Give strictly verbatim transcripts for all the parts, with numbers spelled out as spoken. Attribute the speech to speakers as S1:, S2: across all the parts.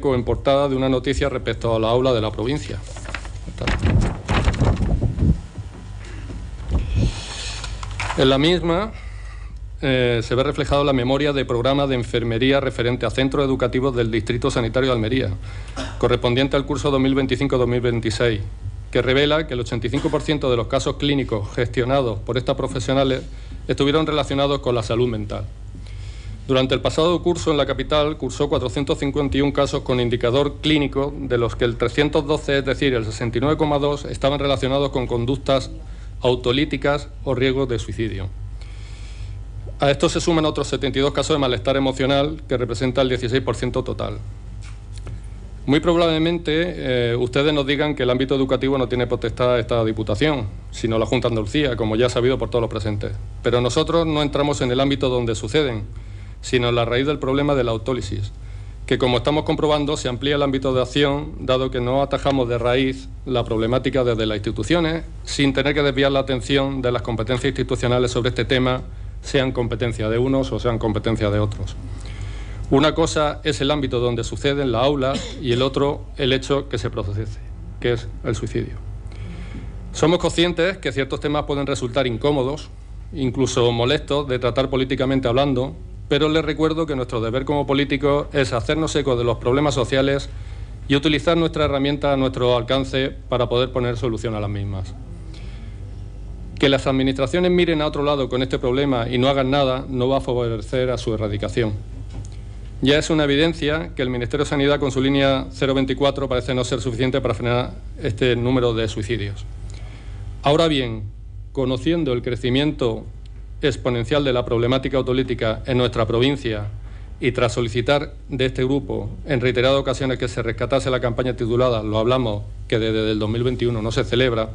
S1: eco en portada de una noticia respecto a la aula de la provincia. En la misma eh, se ve reflejado la memoria de programa de enfermería referente a centros educativos del Distrito Sanitario de Almería, correspondiente al curso dos mil veinticinco dos mil veintiséis, que revela que el ochenta y cinco por ciento de los casos clínicos gestionados por estas profesionales estuvieron relacionados con la salud mental. Durante el pasado curso en la capital cursó cuatrocientos cincuenta y uno casos con indicador clínico, de los que el trescientos doce, es decir, el sesenta y nueve coma dos por ciento, estaban relacionados con conductas autolíticas o riesgos de suicidio. A esto se suman otros setenta y dos casos de malestar emocional, que representa el dieciséis por ciento total. Muy probablemente eh, ustedes nos digan que el ámbito educativo no tiene potestad esta Diputación, sino la Junta de Andalucía, como ya sabido por todos los presentes. Pero nosotros no entramos en el ámbito donde suceden, sino en la raíz del problema de la autólisis, que, como estamos comprobando, se amplía el ámbito de acción, dado que no atajamos de raíz la problemática desde las instituciones, sin tener que desviar la atención de las competencias institucionales sobre este tema, sean competencia de unos o sean competencia de otros. Una cosa es el ámbito donde suceden las aulas y el otro el hecho que se procese, que es el suicidio. Somos conscientes que ciertos temas pueden resultar incómodos, incluso molestos de tratar políticamente hablando, pero les recuerdo que nuestro deber como políticos es hacernos eco de los problemas sociales y utilizar nuestra herramienta a nuestro alcance para poder poner solución a las mismas. Que las administraciones miren a otro lado con este problema y no hagan nada no va a favorecer a su erradicación. Ya es una evidencia que el Ministerio de Sanidad, con su línea cero veinticuatro, parece no ser suficiente para frenar este número de suicidios. Ahora bien, conociendo el crecimiento exponencial de la problemática autolítica en nuestra provincia y tras solicitar de este grupo en reiteradas ocasiones que se rescatase la campaña titulada Lo hablamos, que desde el dos mil veintiuno no se celebra,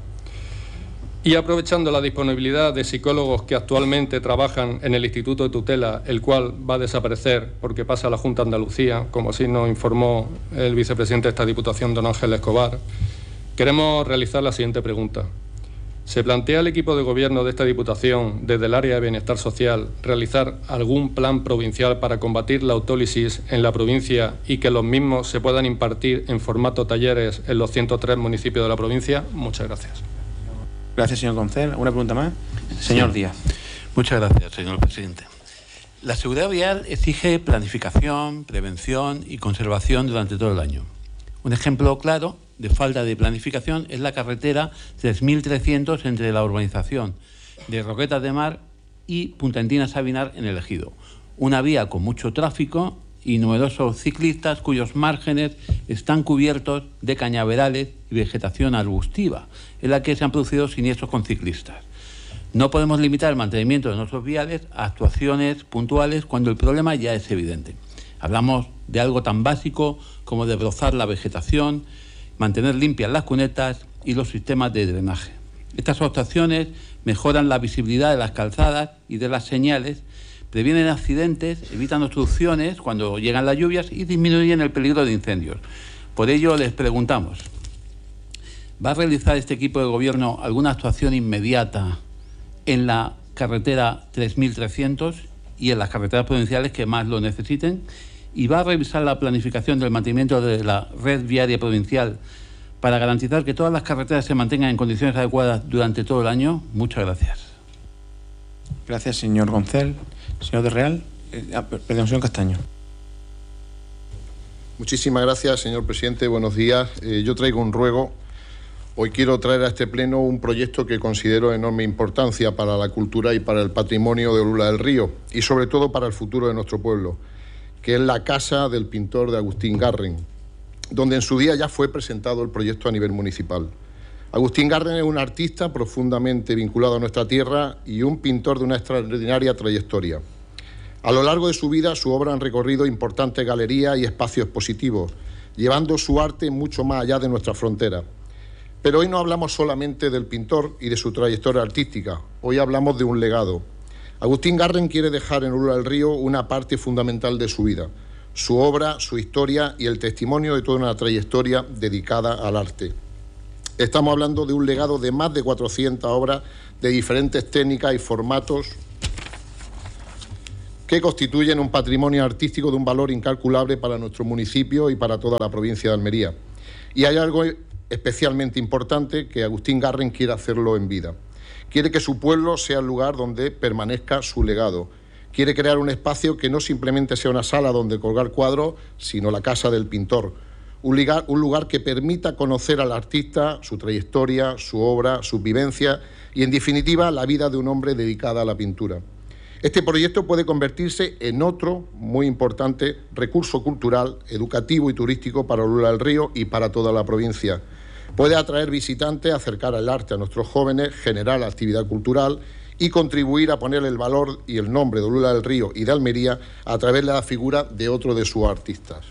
S1: y aprovechando la disponibilidad de psicólogos que actualmente trabajan en el Instituto de Tutela, el cual va a desaparecer porque pasa a la Junta de Andalucía, como así nos informó el vicepresidente de esta Diputación, don Ángel Escobar, queremos realizar la siguiente pregunta. ¿Se plantea el equipo de gobierno de esta Diputación, desde el área de bienestar social, realizar algún plan provincial para combatir la autólisis en la provincia y que los mismos se puedan impartir en formato talleres en los ciento tres municipios de la provincia? Muchas gracias.
S2: Gracias, señor Concel. ¿Una pregunta más? Señor
S3: sí.
S2: Díaz.
S3: Muchas gracias, señor presidente. La seguridad vial exige planificación, prevención y conservación durante todo el año. Un ejemplo claro de falta de planificación es la carretera tres mil trescientos entre la urbanización de Roquetas de Mar y Punta Endina Sabinar en el Ejido. Una vía con mucho tráfico y numerosos ciclistas cuyos márgenes están cubiertos de cañaverales y vegetación arbustiva, en la que se han producido siniestros con ciclistas. No podemos limitar el mantenimiento de nuestros viales a actuaciones puntuales cuando el problema ya es evidente. Hablamos de algo tan básico como de brozar la vegetación, mantener limpias las cunetas y los sistemas de drenaje. Estas actuaciones mejoran la visibilidad de las calzadas y de las señales, previenen accidentes, evitan obstrucciones cuando llegan las lluvias y disminuyen el peligro de incendios. Por ello les preguntamos, ¿va a realizar este equipo de gobierno alguna actuación inmediata en la carretera tres mil trescientos y en las carreteras provinciales que más lo necesiten? ¿Y va a revisar la planificación del mantenimiento de la red viaria provincial para garantizar que todas las carreteras se mantengan en condiciones adecuadas durante todo el año? Muchas gracias.
S2: Gracias, señor Concel. Señor de Real. Eh, ah, perdón, señor Castaño.
S4: Muchísimas gracias, señor presidente. Buenos días. Eh, yo traigo un ruego. Hoy quiero traer a este pleno un proyecto que considero de enorme importancia para la cultura y para el patrimonio de Olula del Río y sobre todo para el futuro de nuestro pueblo, que es la casa del pintor de Agustín Garren, donde en su día ya fue presentado el proyecto a nivel municipal. Agustín Garren es un artista profundamente vinculado a nuestra tierra y un pintor de una extraordinaria trayectoria. A lo largo de su vida, su obra han recorrido importantes galerías y espacios expositivos, llevando su arte mucho más allá de nuestra frontera. Pero hoy no hablamos solamente del pintor y de su trayectoria artística, hoy hablamos de un legado. Agustín Garren quiere dejar en Olula del Río una parte fundamental de su vida, su obra, su historia y el testimonio de toda una trayectoria dedicada al arte. Estamos hablando de un legado de más de cuatrocientas obras de diferentes técnicas y formatos que constituyen un patrimonio artístico de un valor incalculable para nuestro municipio y para toda la provincia de Almería. Y hay algo especialmente importante, que Agustín Garren quiere hacerlo en vida. Quiere que su pueblo sea el lugar donde permanezca su legado. Quiere crear un espacio que no simplemente sea una sala donde colgar cuadros, sino la casa del pintor. Un lugar, un lugar que permita conocer al artista, su trayectoria, su obra, sus vivencias y, en definitiva, la vida de un hombre dedicado a la pintura. Este proyecto puede convertirse en otro muy importante recurso cultural, educativo y turístico para Olula del Río y para toda la provincia. Puede atraer visitantes, acercar el arte a nuestros jóvenes, generar actividad cultural y contribuir a poner el valor y el nombre de Olula del Río y de Almería a través de la figura de otro de sus artistas.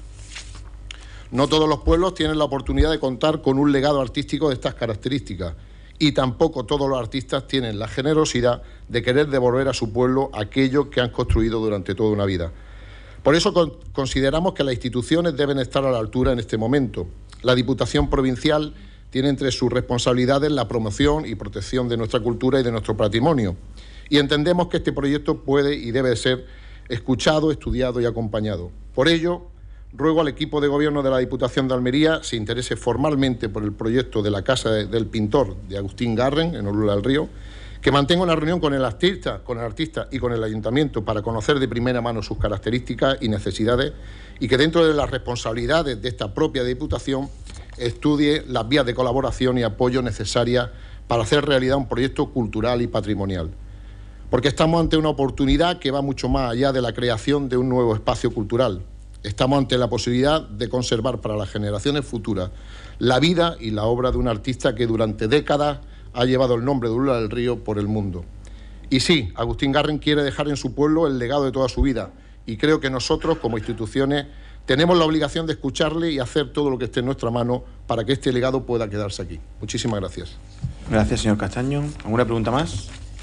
S4: No todos los pueblos tienen la oportunidad de contar con un legado artístico de estas características, y tampoco todos los artistas tienen la generosidad de querer devolver a su pueblo aquello que han construido durante toda una vida. Por eso con, consideramos que las instituciones deben estar a la altura en este momento. La Diputación Provincial tiene entre sus responsabilidades la promoción y protección de nuestra cultura y de nuestro patrimonio, y entendemos que este proyecto puede y debe ser escuchado, estudiado y acompañado. Por ello, ruego al equipo de gobierno de la Diputación de Almería se interese formalmente por el proyecto de la Casa del Pintor de Agustín Garren en Olula del Río, que mantenga una reunión con el artista, con el artista y con el ayuntamiento para conocer de primera mano sus características y necesidades, y que dentro de las responsabilidades de esta propia Diputación estudie las vías de colaboración y apoyo necesarias para hacer realidad un proyecto cultural y patrimonial. Porque estamos ante una oportunidad que va mucho más allá de la creación de un nuevo espacio cultural. Estamos ante la posibilidad de conservar para las generaciones futuras la vida y la obra de un artista que durante décadas ha llevado el nombre de Olula del Río por el mundo. Y sí, Agustín Garren quiere dejar en su pueblo el legado de toda su vida, y creo que nosotros, como instituciones, tenemos la obligación de escucharle y hacer todo lo que esté en nuestra mano para que este legado pueda quedarse aquí. Muchísimas gracias.
S2: Gracias, señor Castaño. ¿Alguna pregunta más?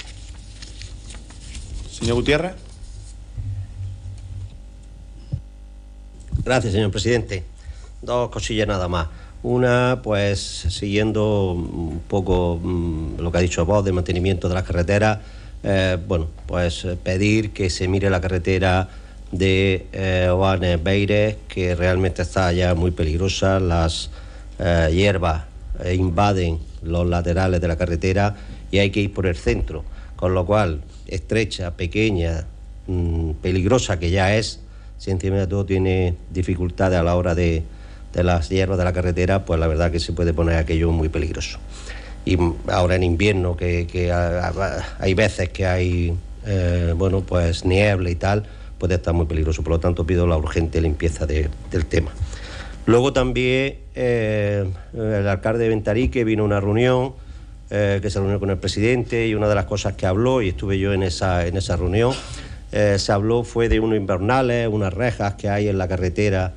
S2: Señor Gutiérrez.
S5: Gracias, señor presidente. Dos cosillas nada más. Una, pues, siguiendo un poco mmm, lo que ha dicho vos de mantenimiento de las carreteras, eh, bueno, pues pedir que se mire la carretera de eh, Oanes Beires, que realmente está ya muy peligrosa. Las eh, hierbas eh, invaden los laterales de la carretera y hay que ir por el centro, con lo cual, estrecha, pequeña, mmm, peligrosa que ya es, si encima de todo tiene dificultades a la hora de, de las hierbas de la carretera, pues la verdad que se puede poner aquello muy peligroso. Y ahora en invierno, que, que hay veces que hay, eh, bueno, pues niebla y tal, puede estar muy peligroso. Por lo tanto, pido la urgente limpieza de, del tema. Luego también eh, el alcalde de Ventarique vino a una reunión, eh, que se reunió con el presidente, y una de las cosas que habló, y estuve yo en esa, en esa reunión, Eh, se habló fue de unos invernales, unas rejas que hay en la carretera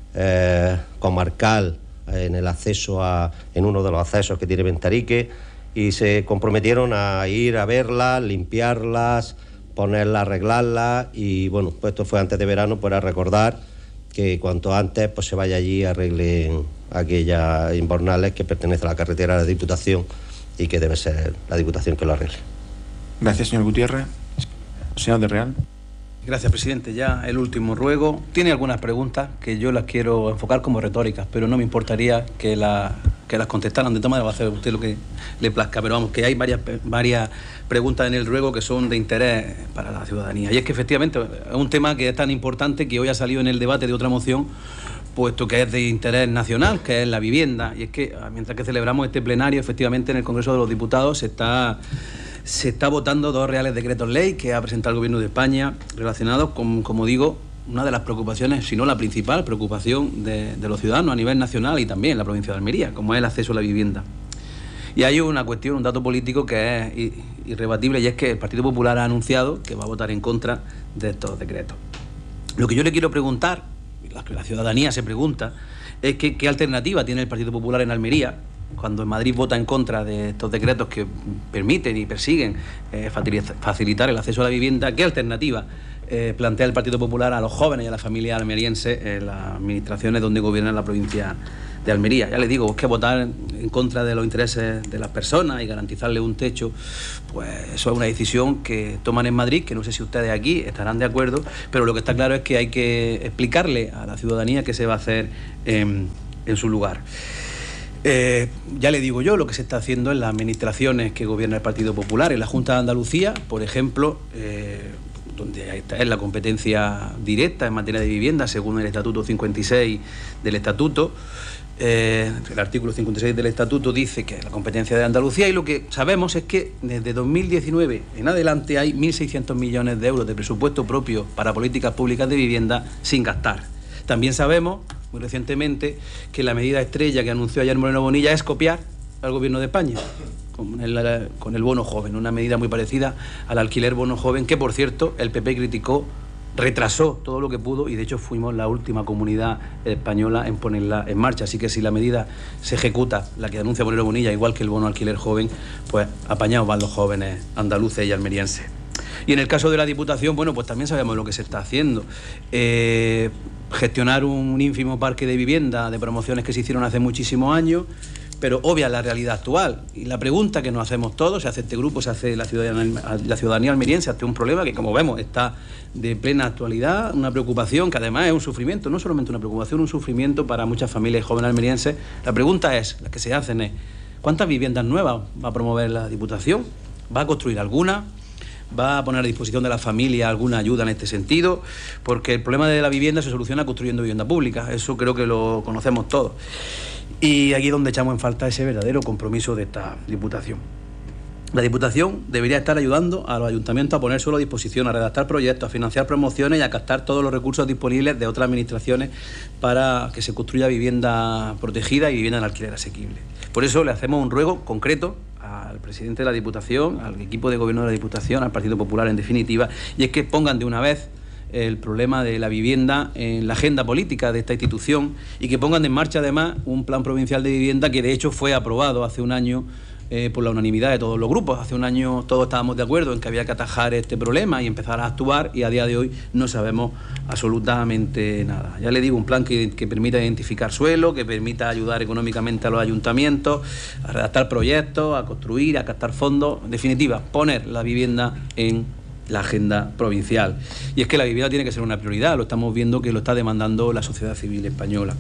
S5: eh, comarcal, eh, en el acceso a, en uno de los accesos que tiene Ventarique, y se comprometieron a ir a verlas, limpiarlas, ponerlas, arreglarlas, y bueno, pues esto fue antes de verano, para recordar que cuanto antes pues se vaya allí y arreglen aquellas invernales que pertenecen a la carretera de la Diputación, y que debe ser la Diputación que lo arregle.
S2: Gracias, señor Gutiérrez. Señor de Real.
S6: Gracias, presidente. Ya el último ruego. Tiene algunas preguntas que yo las quiero enfocar como retóricas, pero no me importaría que, la, que las contestaran. De todas maneras va a hacer usted lo que le plazca, pero vamos, que hay varias, varias preguntas en el ruego que son de interés para la ciudadanía. Y es que efectivamente es un tema que es tan importante que hoy ha salido en el debate de otra moción, puesto que es de interés nacional, que es la vivienda. Y es que mientras que celebramos este plenario, efectivamente en el Congreso de los Diputados se está... Se está votando dos reales decretos ley que ha presentado el Gobierno de España relacionados con, como digo, una de las preocupaciones, si no la principal preocupación de, de los ciudadanos a nivel nacional y también en la provincia de Almería, como es el acceso a la vivienda. Y hay una cuestión, un dato político que es irrebatible, y es que el Partido Popular ha anunciado que va a votar en contra de estos decretos. Lo que yo le quiero preguntar, y la que la ciudadanía se pregunta, es que, qué alternativa tiene el Partido Popular en Almería cuando en Madrid vota en contra de estos decretos que permiten y persiguen eh, facilitar el acceso a la vivienda. ¿Qué alternativa eh, plantea el Partido Popular a los jóvenes y a las familias almerienses en las administraciones donde gobierna la provincia de Almería. Ya les digo, es que votar en contra de los intereses de las personas y garantizarle un techo, pues eso es una decisión que toman en Madrid, que no sé si ustedes aquí estarán de acuerdo, pero lo que está claro es que hay que explicarle a la ciudadanía qué se va a hacer en, en su lugar. Eh, ya le digo yo lo que se está haciendo en las administraciones que gobierna el Partido Popular. En la Junta de Andalucía, por ejemplo, eh, donde esta es la competencia directa en materia de vivienda, según el Estatuto cincuenta y seis del Estatuto, eh, el artículo cincuenta y seis del Estatuto dice que es la competencia de Andalucía, y lo que sabemos es que desde dos mil diecinueve en adelante hay mil seiscientos millones de euros de presupuesto propio para políticas públicas de vivienda sin gastar. También sabemos, muy recientemente, que la medida estrella que anunció ayer Moreno Bonilla es copiar al Gobierno de España con el, con el bono joven, una medida muy parecida al alquiler bono joven, que por cierto el P P criticó, retrasó todo lo que pudo, y de hecho fuimos la última comunidad española en ponerla en marcha. Así que si la medida se ejecuta, la que anuncia Moreno Bonilla, igual que el bono alquiler joven, pues apañados van los jóvenes andaluces y almerienses. Y en el caso de la Diputación, bueno, pues también sabemos lo que se está haciendo. Eh, gestionar un ínfimo parque de vivienda de promociones que se hicieron hace muchísimos años, pero obvia la realidad actual. Y la pregunta que nos hacemos todos, se hace este grupo, se hace la ciudadanía, la ciudadanía almeriense ante un problema que, como vemos, está de plena actualidad, una preocupación que además es un sufrimiento, no solamente una preocupación, un sufrimiento para muchas familias jóvenes almerienses. La pregunta es, la que se hacen es, ¿cuántas viviendas nuevas va a promover la Diputación? ¿Va a construir alguna? ¿Va a poner a disposición de la familia alguna ayuda en este sentido? Porque el problema de la vivienda se soluciona construyendo vivienda pública, eso creo que lo conocemos todos. Y aquí es donde echamos en falta ese verdadero compromiso de esta Diputación. La Diputación debería estar ayudando a los ayuntamientos a poner suelo a disposición, a redactar proyectos, a financiar promociones y a captar todos los recursos disponibles de otras administraciones para que se construya vivienda protegida y vivienda en alquiler asequible. Por eso le hacemos un ruego concreto al presidente de la Diputación, al equipo de gobierno de la Diputación, al Partido Popular en definitiva, y es que pongan de una vez el problema de la vivienda en la agenda política de esta institución y que pongan en marcha además un plan provincial de vivienda que de hecho fue aprobado hace un año eh, por la unanimidad de todos los grupos. Hace un año todos estábamos de acuerdo en que había que atajar este problema y empezar a actuar, y a día de hoy no sabemos absolutamente nada. Ya le digo, un plan que, que permita identificar suelo, que permita ayudar económicamente a los ayuntamientos, a redactar proyectos, a construir, a captar fondos, en definitiva, poner la vivienda en la agenda provincial. Y es que la vivienda tiene que ser una prioridad, lo estamos viendo que lo está demandando la sociedad civil española.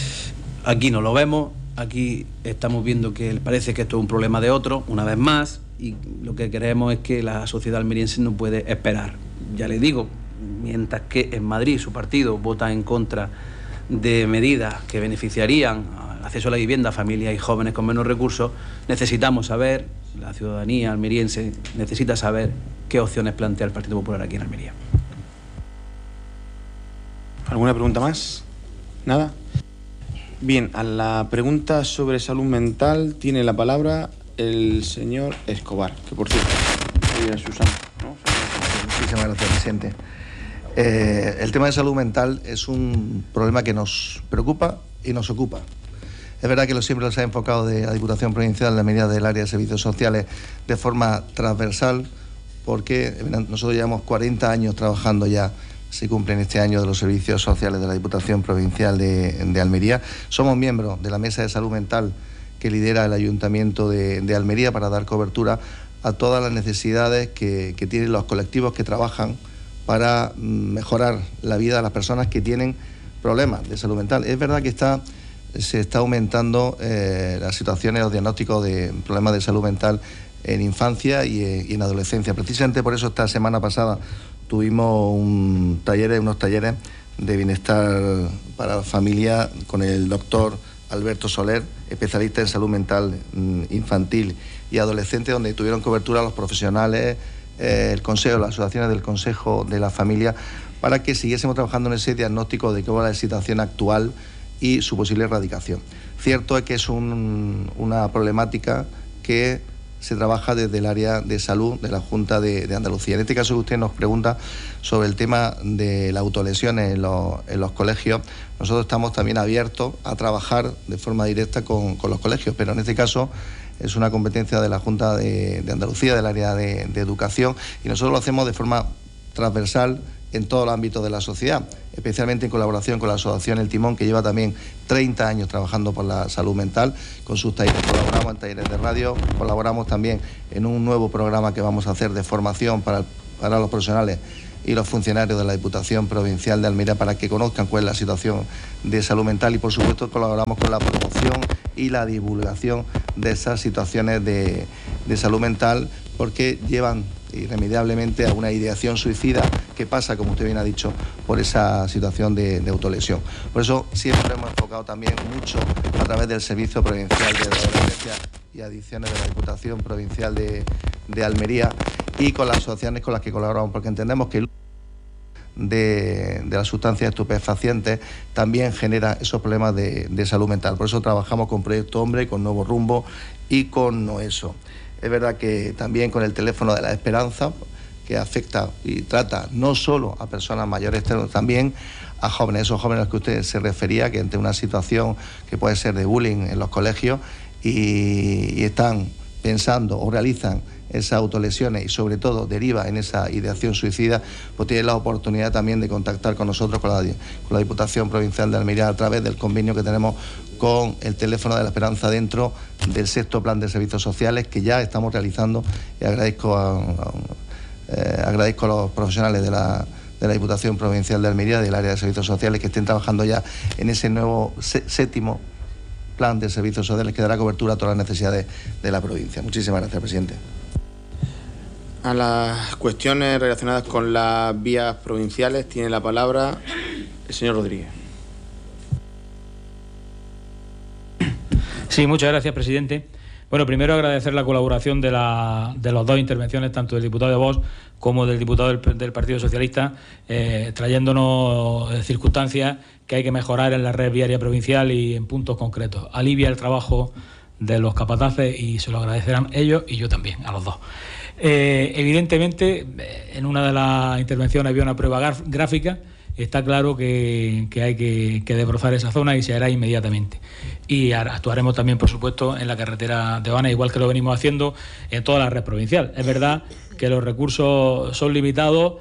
S6: Aquí no lo vemos, aquí estamos viendo que parece que esto es un problema de otro, una vez más, y lo que queremos es que la sociedad almeriense no puede esperar. Ya le digo, mientras que en Madrid su partido vota en contra de medidas que beneficiarían al acceso a la vivienda a familias y jóvenes con menos recursos, necesitamos saber, la ciudadanía almeriense necesita saber qué opciones plantea el Partido Popular aquí en Almería.
S2: ¿Alguna pregunta más? ¿Nada? Bien, a la pregunta sobre salud mental tiene la palabra el señor Escobar, que por cierto, es Susana, ¿no?
S7: Muchísimas gracias, presidente. Eh, el tema de salud mental es un problema que nos preocupa y nos ocupa. Es verdad que lo siempre se ha enfocado de la Diputación Provincial, la medida del área de servicios sociales, de forma transversal, porque nosotros llevamos cuarenta años trabajando ya, se cumplen este año, de los servicios sociales de la Diputación Provincial de, de Almería. Somos miembros de la Mesa de Salud Mental que lidera el Ayuntamiento de, de Almería para dar cobertura a todas las necesidades que, que tienen los colectivos que trabajan para mejorar la vida de las personas que tienen problemas de salud mental. Es verdad que está, se está aumentando eh, las situaciones, los diagnósticos de problemas de salud mental en infancia y, eh, y en adolescencia. Precisamente por eso esta semana pasada tuvimos un taller, unos talleres de bienestar para la familia con el doctor Alberto Soler, especialista en salud mental infantil y adolescente, donde tuvieron cobertura los profesionales, eh, el Consejo, las asociaciones del Consejo de la Familia, para que siguiésemos trabajando en ese diagnóstico de cómo es la situación actual y su posible erradicación. Cierto es que es un, una problemática que se trabaja desde el área de salud de la Junta de, de Andalucía. En este caso que usted nos pregunta sobre el tema de las autolesiones en los, en los colegios, nosotros estamos también abiertos a trabajar de forma directa con, con los colegios, pero en este caso es una competencia de la Junta de, de Andalucía, del área de, de educación, y nosotros lo hacemos de forma transversal en todos los ámbitos de la sociedad, especialmente en colaboración con la Asociación El Timón, que lleva también treinta años trabajando por la salud mental, con sus talleres. Colaboramos en talleres de radio, colaboramos también en un nuevo programa que vamos a hacer de formación para, para los profesionales y los funcionarios de la Diputación Provincial de Almería para que conozcan cuál es la situación de salud mental, y por supuesto colaboramos con la promoción y la divulgación de esas situaciones de, de salud mental, porque llevan irremediablemente a una ideación suicida que pasa, como usted bien ha dicho, por esa situación de, de autolesión. Por eso siempre hemos enfocado también mucho a través del Servicio Provincial de Drogodependencia y Adicciones de la Diputación Provincial de, de Almería, y con las asociaciones con las que colaboramos, porque entendemos que el De, de las sustancias estupefacientes también genera esos problemas de, de salud mental. Por eso trabajamos con Proyecto Hombre, con Nuevo Rumbo y con Noeso. Es verdad que también con el teléfono de la esperanza, que afecta y trata no solo a personas mayores, sino también a jóvenes, esos jóvenes a los que usted se refería, que ante una situación que puede ser de bullying en los colegios y, y están pensando o realizan esas autolesiones y sobre todo deriva en esa ideación suicida, pues tienen la oportunidad también de contactar con nosotros, con la, con la Diputación Provincial de Almería, a través del convenio que tenemos con el teléfono de la esperanza dentro del sexto plan de servicios sociales que ya estamos realizando, y agradezco a, a, eh, agradezco a los profesionales de la, de la Diputación Provincial de Almería, del área de servicios sociales, que estén trabajando ya en ese nuevo séptimo plan de servicios sociales que dará cobertura a todas las necesidades de la provincia. Muchísimas gracias, presidente.
S2: A las cuestiones relacionadas con las vías provinciales tiene la palabra el señor Rodríguez.
S8: Sí, muchas gracias, presidente. Bueno, primero agradecer la colaboración de, la, de las dos intervenciones, tanto del diputado de Vox como del diputado del, del Partido Socialista, eh, trayéndonos eh, circunstancias que hay que mejorar en la red viaria provincial y en puntos concretos. Alivia el trabajo de los capataces y se lo agradecerán ellos y yo también, a los dos. Eh, evidentemente, en una de las intervenciones había una prueba gráfica. Está claro que, que hay que, que desbrozar esa zona y se hará inmediatamente. Y actuaremos también, por supuesto, en la carretera de Habana, igual que lo venimos haciendo en toda la red provincial. Es verdad que los recursos son limitados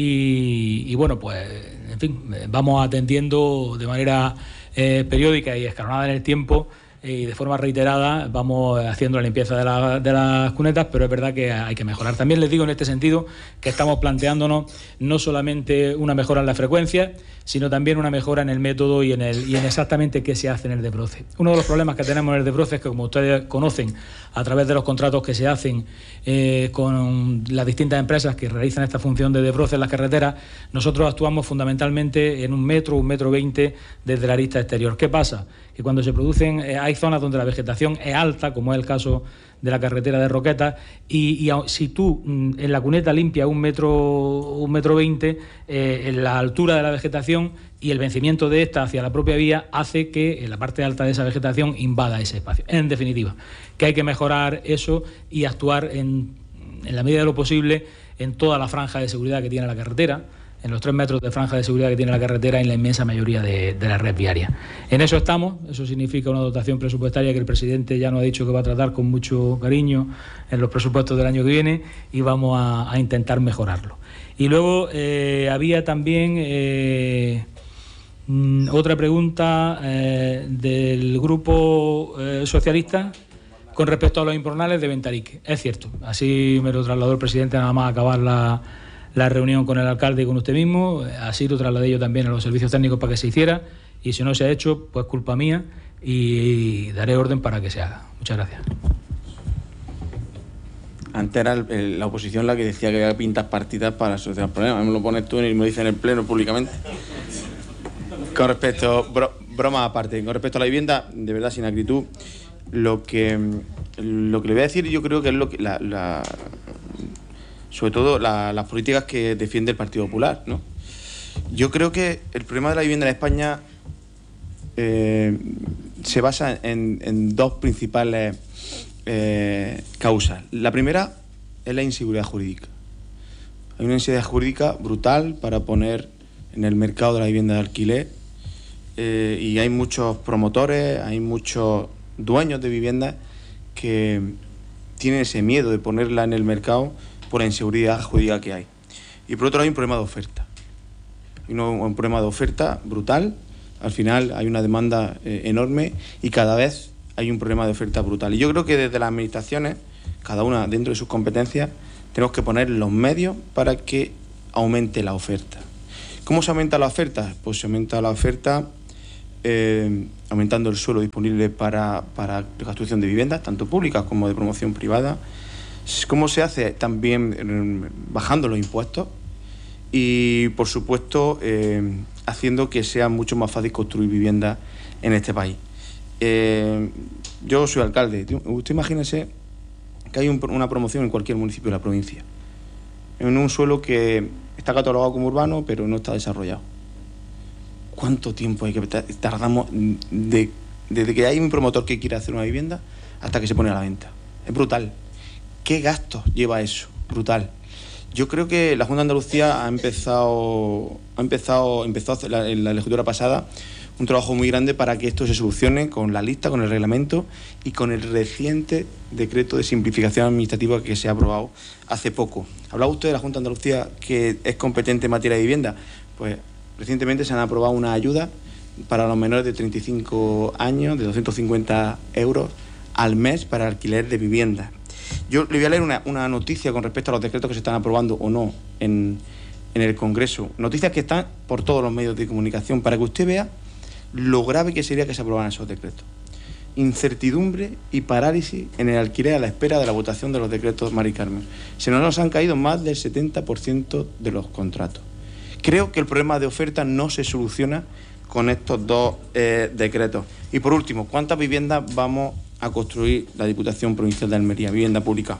S8: y, y bueno, pues, en fin, vamos atendiendo de manera eh, periódica y escalonada en el tiempo, y de forma reiterada vamos haciendo la limpieza de, la, de las cunetas, pero es verdad que hay que mejorar. También les digo en este sentido que estamos planteándonos no solamente una mejora en la frecuencia, sino también una mejora en el método y en, el, y en exactamente qué se hace en el desbroce. Uno de los problemas que tenemos en el desbroce es que, como ustedes conocen, a través de los contratos que se hacen eh, con las distintas empresas que realizan esta función de desbroce en las carreteras, nosotros actuamos fundamentalmente en un metro, un metro veinte desde la arista exterior. ¿Qué pasa? Que cuando se producen, eh, hay zonas donde la vegetación es alta, como es el caso de la carretera de Roquetas, y, y si tú mm, en la cuneta limpias un metro, un metro veinte, eh, en la altura de la vegetación y el vencimiento de esta hacia la propia vía hace que en la parte alta de esa vegetación invada ese espacio. En definitiva, que hay que mejorar eso y actuar en, en la medida de lo posible en toda la franja de seguridad que tiene la carretera, en los tres metros de franja de seguridad que tiene la carretera en la inmensa mayoría de, de la red viaria. En eso estamos. Eso significa una dotación presupuestaria que el presidente ya nos ha dicho que va a tratar con mucho cariño en los presupuestos del año que viene, y vamos a, a intentar mejorarlo. Y luego eh, había también eh, otra pregunta eh, del grupo eh, socialista con respecto a los imbornales de Ventarique. Es cierto, así me lo trasladó el presidente nada más acabar la la reunión con el alcalde y con usted mismo. Así lo trasladé yo también a los servicios técnicos para que se hiciera, y si no se ha hecho, pues culpa mía, y daré orden para que se haga. Muchas gracias.
S2: Antes era el, el, la oposición la que decía que había pintas partidas para solucionar problemas. Me lo pones tú y me lo dicen en el pleno públicamente. Con respecto, bro, broma aparte, con respecto a la vivienda, de verdad, sin acritud, lo que, lo que le voy a decir yo creo que es lo que la... la sobre todo la, las políticas que defiende el Partido Popular, ¿no? Yo creo que el problema de la vivienda en España eh, se basa en, en dos principales eh, causas. La primera es la inseguridad jurídica. Hay una inseguridad jurídica brutal para poner en el mercado de la vivienda de alquiler, eh, y hay muchos promotores, hay muchos dueños de viviendas que tienen ese miedo de ponerla en el mercado por la inseguridad jurídica que hay. Y por otro lado hay un problema de oferta. hay un, un problema de oferta brutal. Al final hay una demanda eh, enorme y cada vez hay un problema de oferta brutal. Y yo creo que desde las administraciones, cada una dentro de sus competencias, tenemos que poner los medios para que aumente la oferta. ¿Cómo se aumenta la oferta? Pues se aumenta la oferta eh, aumentando el suelo disponible para, para la construcción de viviendas, tanto públicas como de promoción privada. ¿Cómo se hace? También eh, bajando los impuestos y, por supuesto, eh, haciendo que sea mucho más fácil construir viviendas en este país. Eh, yo soy alcalde. Usted imagínese que hay un, una promoción en cualquier municipio de la provincia, en un suelo que está catalogado como urbano, pero no está desarrollado. ¿Cuánto tiempo hay que tardamos de, desde que hay un promotor que quiere hacer una vivienda hasta que se pone a la venta? Es brutal. ¿Qué gastos lleva eso? Brutal. Yo creo que la Junta de Andalucía ha empezado, ha empezado, empezó a hacer la, en la legislatura pasada un trabajo muy grande para que esto se solucione con la lista, con el reglamento y con el reciente decreto de simplificación administrativa que se ha aprobado hace poco. Hablaba usted de la Junta de Andalucía que es competente en materia de vivienda. Pues recientemente se han aprobado una ayuda para los menores de treinta y cinco años de doscientos cincuenta euros al mes para alquiler de vivienda. Yo le voy a leer una, una noticia con respecto a los decretos que se están aprobando o no en, en el Congreso. Noticias que están por todos los medios de comunicación para que usted vea lo grave que sería que se aprobaran esos decretos. Incertidumbre y parálisis en el alquiler a la espera de la votación de los decretos Mari Carmen. Se nos han caído más del setenta por ciento de los contratos. Creo que el problema de oferta no se soluciona con estos dos eh, decretos. Y por último, ¿cuántas viviendas vamos a construir la Diputación Provincial de Almería, vivienda pública?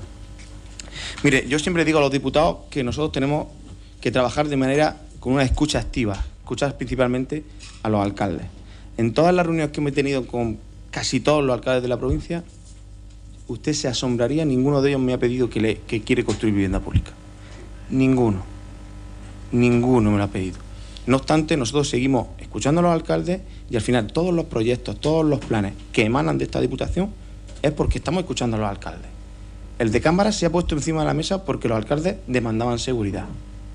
S2: Mire, yo siempre digo a los diputados que nosotros tenemos que trabajar de manera con una escucha activa, escuchar principalmente a los alcaldes. En todas las reuniones que me he tenido con casi todos los alcaldes de la provincia, usted se asombraría, ninguno de ellos me ha pedido que, le, que quiere construir vivienda pública. Ninguno. Ninguno me lo ha pedido. No obstante, nosotros seguimos escuchando a los alcaldes y al final todos los proyectos, todos los planes que emanan de esta Diputación es porque estamos escuchando a los alcaldes. El de Cámara se ha puesto encima de la mesa porque los alcaldes demandaban seguridad.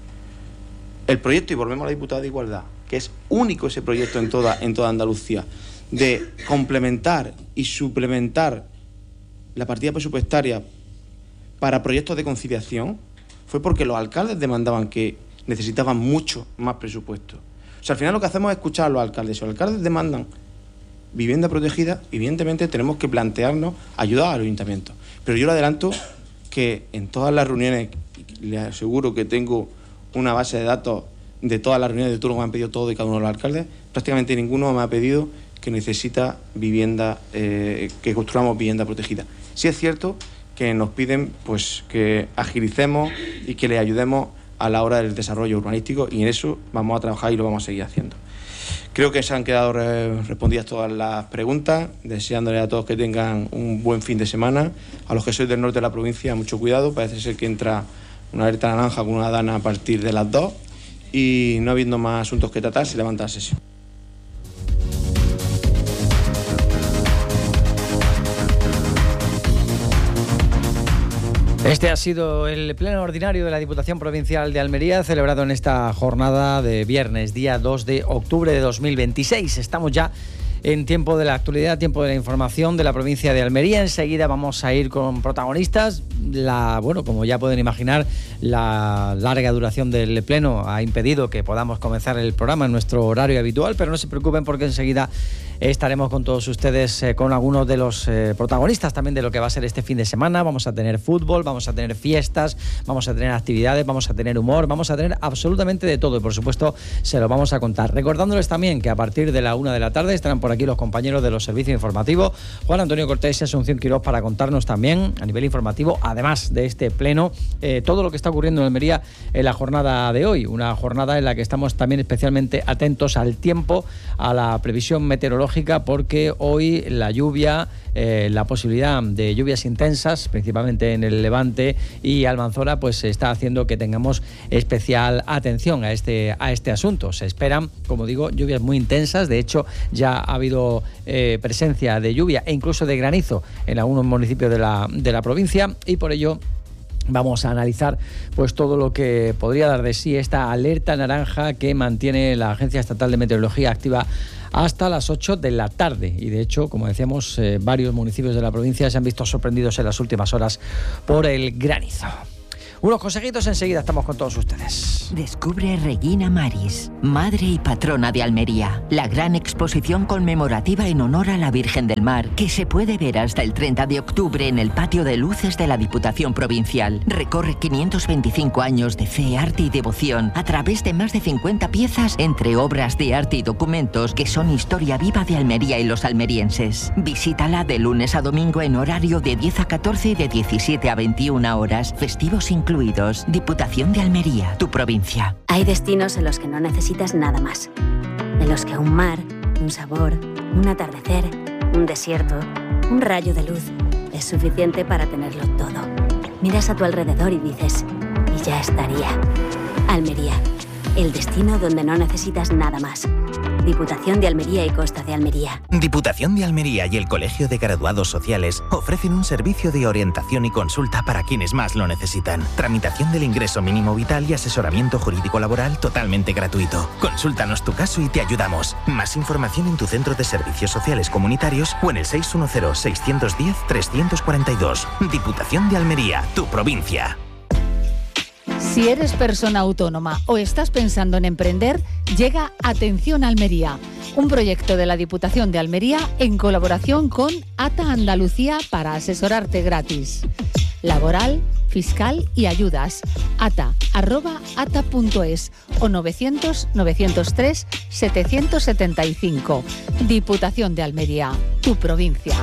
S2: El proyecto, y volvemos a la diputada de Igualdad, que es único ese proyecto en toda, en toda Andalucía, de complementar y suplementar la partida presupuestaria para proyectos de conciliación, fue porque los alcaldes demandaban que necesitaban mucho más presupuesto. O sea, al final lo que hacemos es escuchar a los alcaldes. Si los alcaldes demandan vivienda protegida, evidentemente tenemos que plantearnos ayudar a los ayuntamientos. Pero yo le adelanto que en todas las reuniones, le aseguro que tengo una base de datos de todas las reuniones de turno que me han pedido todos y cada uno de los alcaldes, prácticamente ninguno me ha pedido que necesita vivienda, eh, que construyamos vivienda protegida. Sí es cierto que nos piden pues que agilicemos y que les ayudemos a la hora del desarrollo urbanístico, y en eso vamos a trabajar y lo vamos a seguir haciendo. Creo que se han quedado re respondidas todas las preguntas, deseándoles a todos que tengan un buen fin de semana. A los que sois del norte de la provincia, mucho cuidado, parece ser que entra una alerta naranja con una dana a partir de las dos, y no habiendo más asuntos que tratar, se levanta la sesión.
S9: Este ha sido el pleno ordinario de la Diputación Provincial de Almería, celebrado en esta jornada de viernes, día dos de octubre de dos mil veintiséis. Estamos ya en tiempo de la actualidad, tiempo de la información de la provincia de Almería. Enseguida vamos a ir con protagonistas. La, bueno, como ya pueden imaginar, la larga duración del pleno ha impedido que podamos comenzar el programa en nuestro horario habitual, pero no se preocupen porque enseguida estaremos con todos ustedes, eh, con algunos de los eh, protagonistas también de lo que va a ser este fin de semana. Vamos a tener fútbol, vamos a tener fiestas, vamos a tener actividades, vamos a tener humor, vamos a tener absolutamente de todo, y por supuesto se lo vamos a contar. Recordándoles también que a partir de la una de la tarde estarán por aquí los compañeros de los servicios informativos, Juan Antonio Cortés y Asunción Quirós, para contarnos también a nivel informativo, además de este pleno, eh, todo lo que está ocurriendo en Almería en la jornada de hoy. Una jornada en la que estamos también especialmente atentos al tiempo, a la previsión meteorológica, porque hoy la lluvia, eh, la posibilidad de lluvias intensas, principalmente en el Levante y Almanzora, pues está haciendo que tengamos especial atención a este, a este asunto. Se esperan, como digo, lluvias muy intensas. De hecho, ya ha habido eh, presencia de lluvia e incluso de granizo en algunos municipios de la, de la provincia, y por ello vamos a analizar pues todo lo que podría dar de sí esta alerta naranja que mantiene la Agencia Estatal de Meteorología activa hasta las ocho de la tarde. Y de hecho, como decíamos, eh, varios municipios de la provincia se han visto sorprendidos en las últimas horas por el granizo. Unos consejitos, enseguida estamos con todos ustedes.
S10: Descubre Regina Maris, madre y patrona de Almería. La gran exposición conmemorativa en honor a la Virgen del Mar, que se puede ver hasta el treinta de octubre en el patio de luces de la Diputación Provincial. Recorre quinientos veinticinco años de fe, arte y devoción a través de más de cincuenta piezas entre obras de arte y documentos que son historia viva de Almería y los almerienses. Visítala de lunes a domingo en horario de diez a catorce y de diecisiete a veintiuna horas, festivos incluidos. Diputación de Almería, tu provincia.
S11: Hay destinos en los que no necesitas nada más. En los que un mar, un sabor, un atardecer, un desierto, un rayo de luz es suficiente para tenerlo todo. Miras a tu alrededor y dices, y ya estaría. Almería, el destino donde no necesitas nada más. Diputación de Almería y Costa de Almería.
S12: Diputación de Almería y el Colegio de Graduados Sociales ofrecen un servicio de orientación y consulta para quienes más lo necesitan. Tramitación del ingreso mínimo vital y asesoramiento jurídico laboral totalmente gratuito. Consúltanos tu caso y te ayudamos. Más información en tu centro de servicios sociales comunitarios o en el seis uno cero, seis uno cero, tres cuatro dos. Diputación de Almería, tu provincia.
S13: Si eres persona autónoma o estás pensando en emprender, llega Atención Almería, un proyecto de la Diputación de Almería en colaboración con ATA Andalucía para asesorarte gratis. Laboral, fiscal y ayudas. ata arroba ata punto es o novecientos, novecientos tres, setecientos setenta y cinco. Diputación de Almería, tu provincia.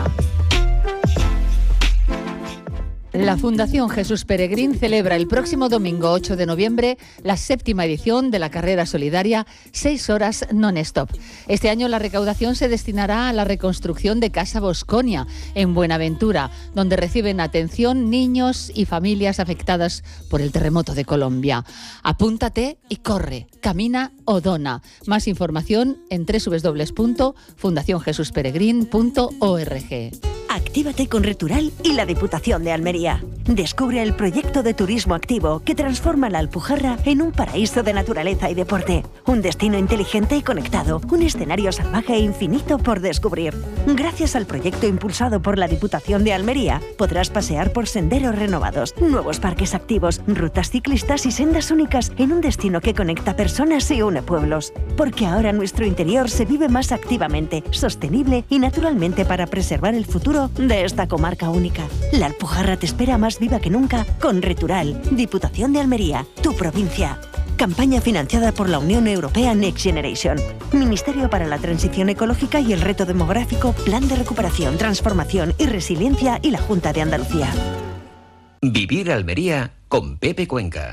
S13: La Fundación Jesús Peregrín celebra el próximo domingo ocho de noviembre la séptima edición de la carrera solidaria seis horas non-stop. Este año la recaudación se destinará a la reconstrucción de Casa Bosconia en Buenaventura, donde reciben atención niños y familias afectadas por el terremoto de Colombia. Apúntate y corre, camina o dona. Más información en doble u doble u doble u punto fundación jesús peregrín punto org.
S14: Actívate con Retural y la Diputación de Almería. Descubre el proyecto de turismo activo que transforma la Alpujarra en un paraíso de naturaleza y deporte. Un destino inteligente y conectado. Un escenario salvaje e infinito por descubrir. Gracias al proyecto impulsado por la Diputación de Almería, podrás pasear por senderos renovados, nuevos parques activos, rutas ciclistas y sendas únicas en un destino que conecta personas y une pueblos. Porque ahora nuestro interior se vive más activamente, sostenible y naturalmente para preservar el futuro de esta comarca única. La Alpujarra te espera más viva que nunca con Retural, Diputación de Almería, tu provincia. Campaña financiada por la Unión Europea Next Generation. Ministerio para la Transición Ecológica y el Reto Demográfico, Plan de Recuperación, Transformación y Resiliencia y la Junta de Andalucía.
S15: Vivir Almería con Pepe Cuenca.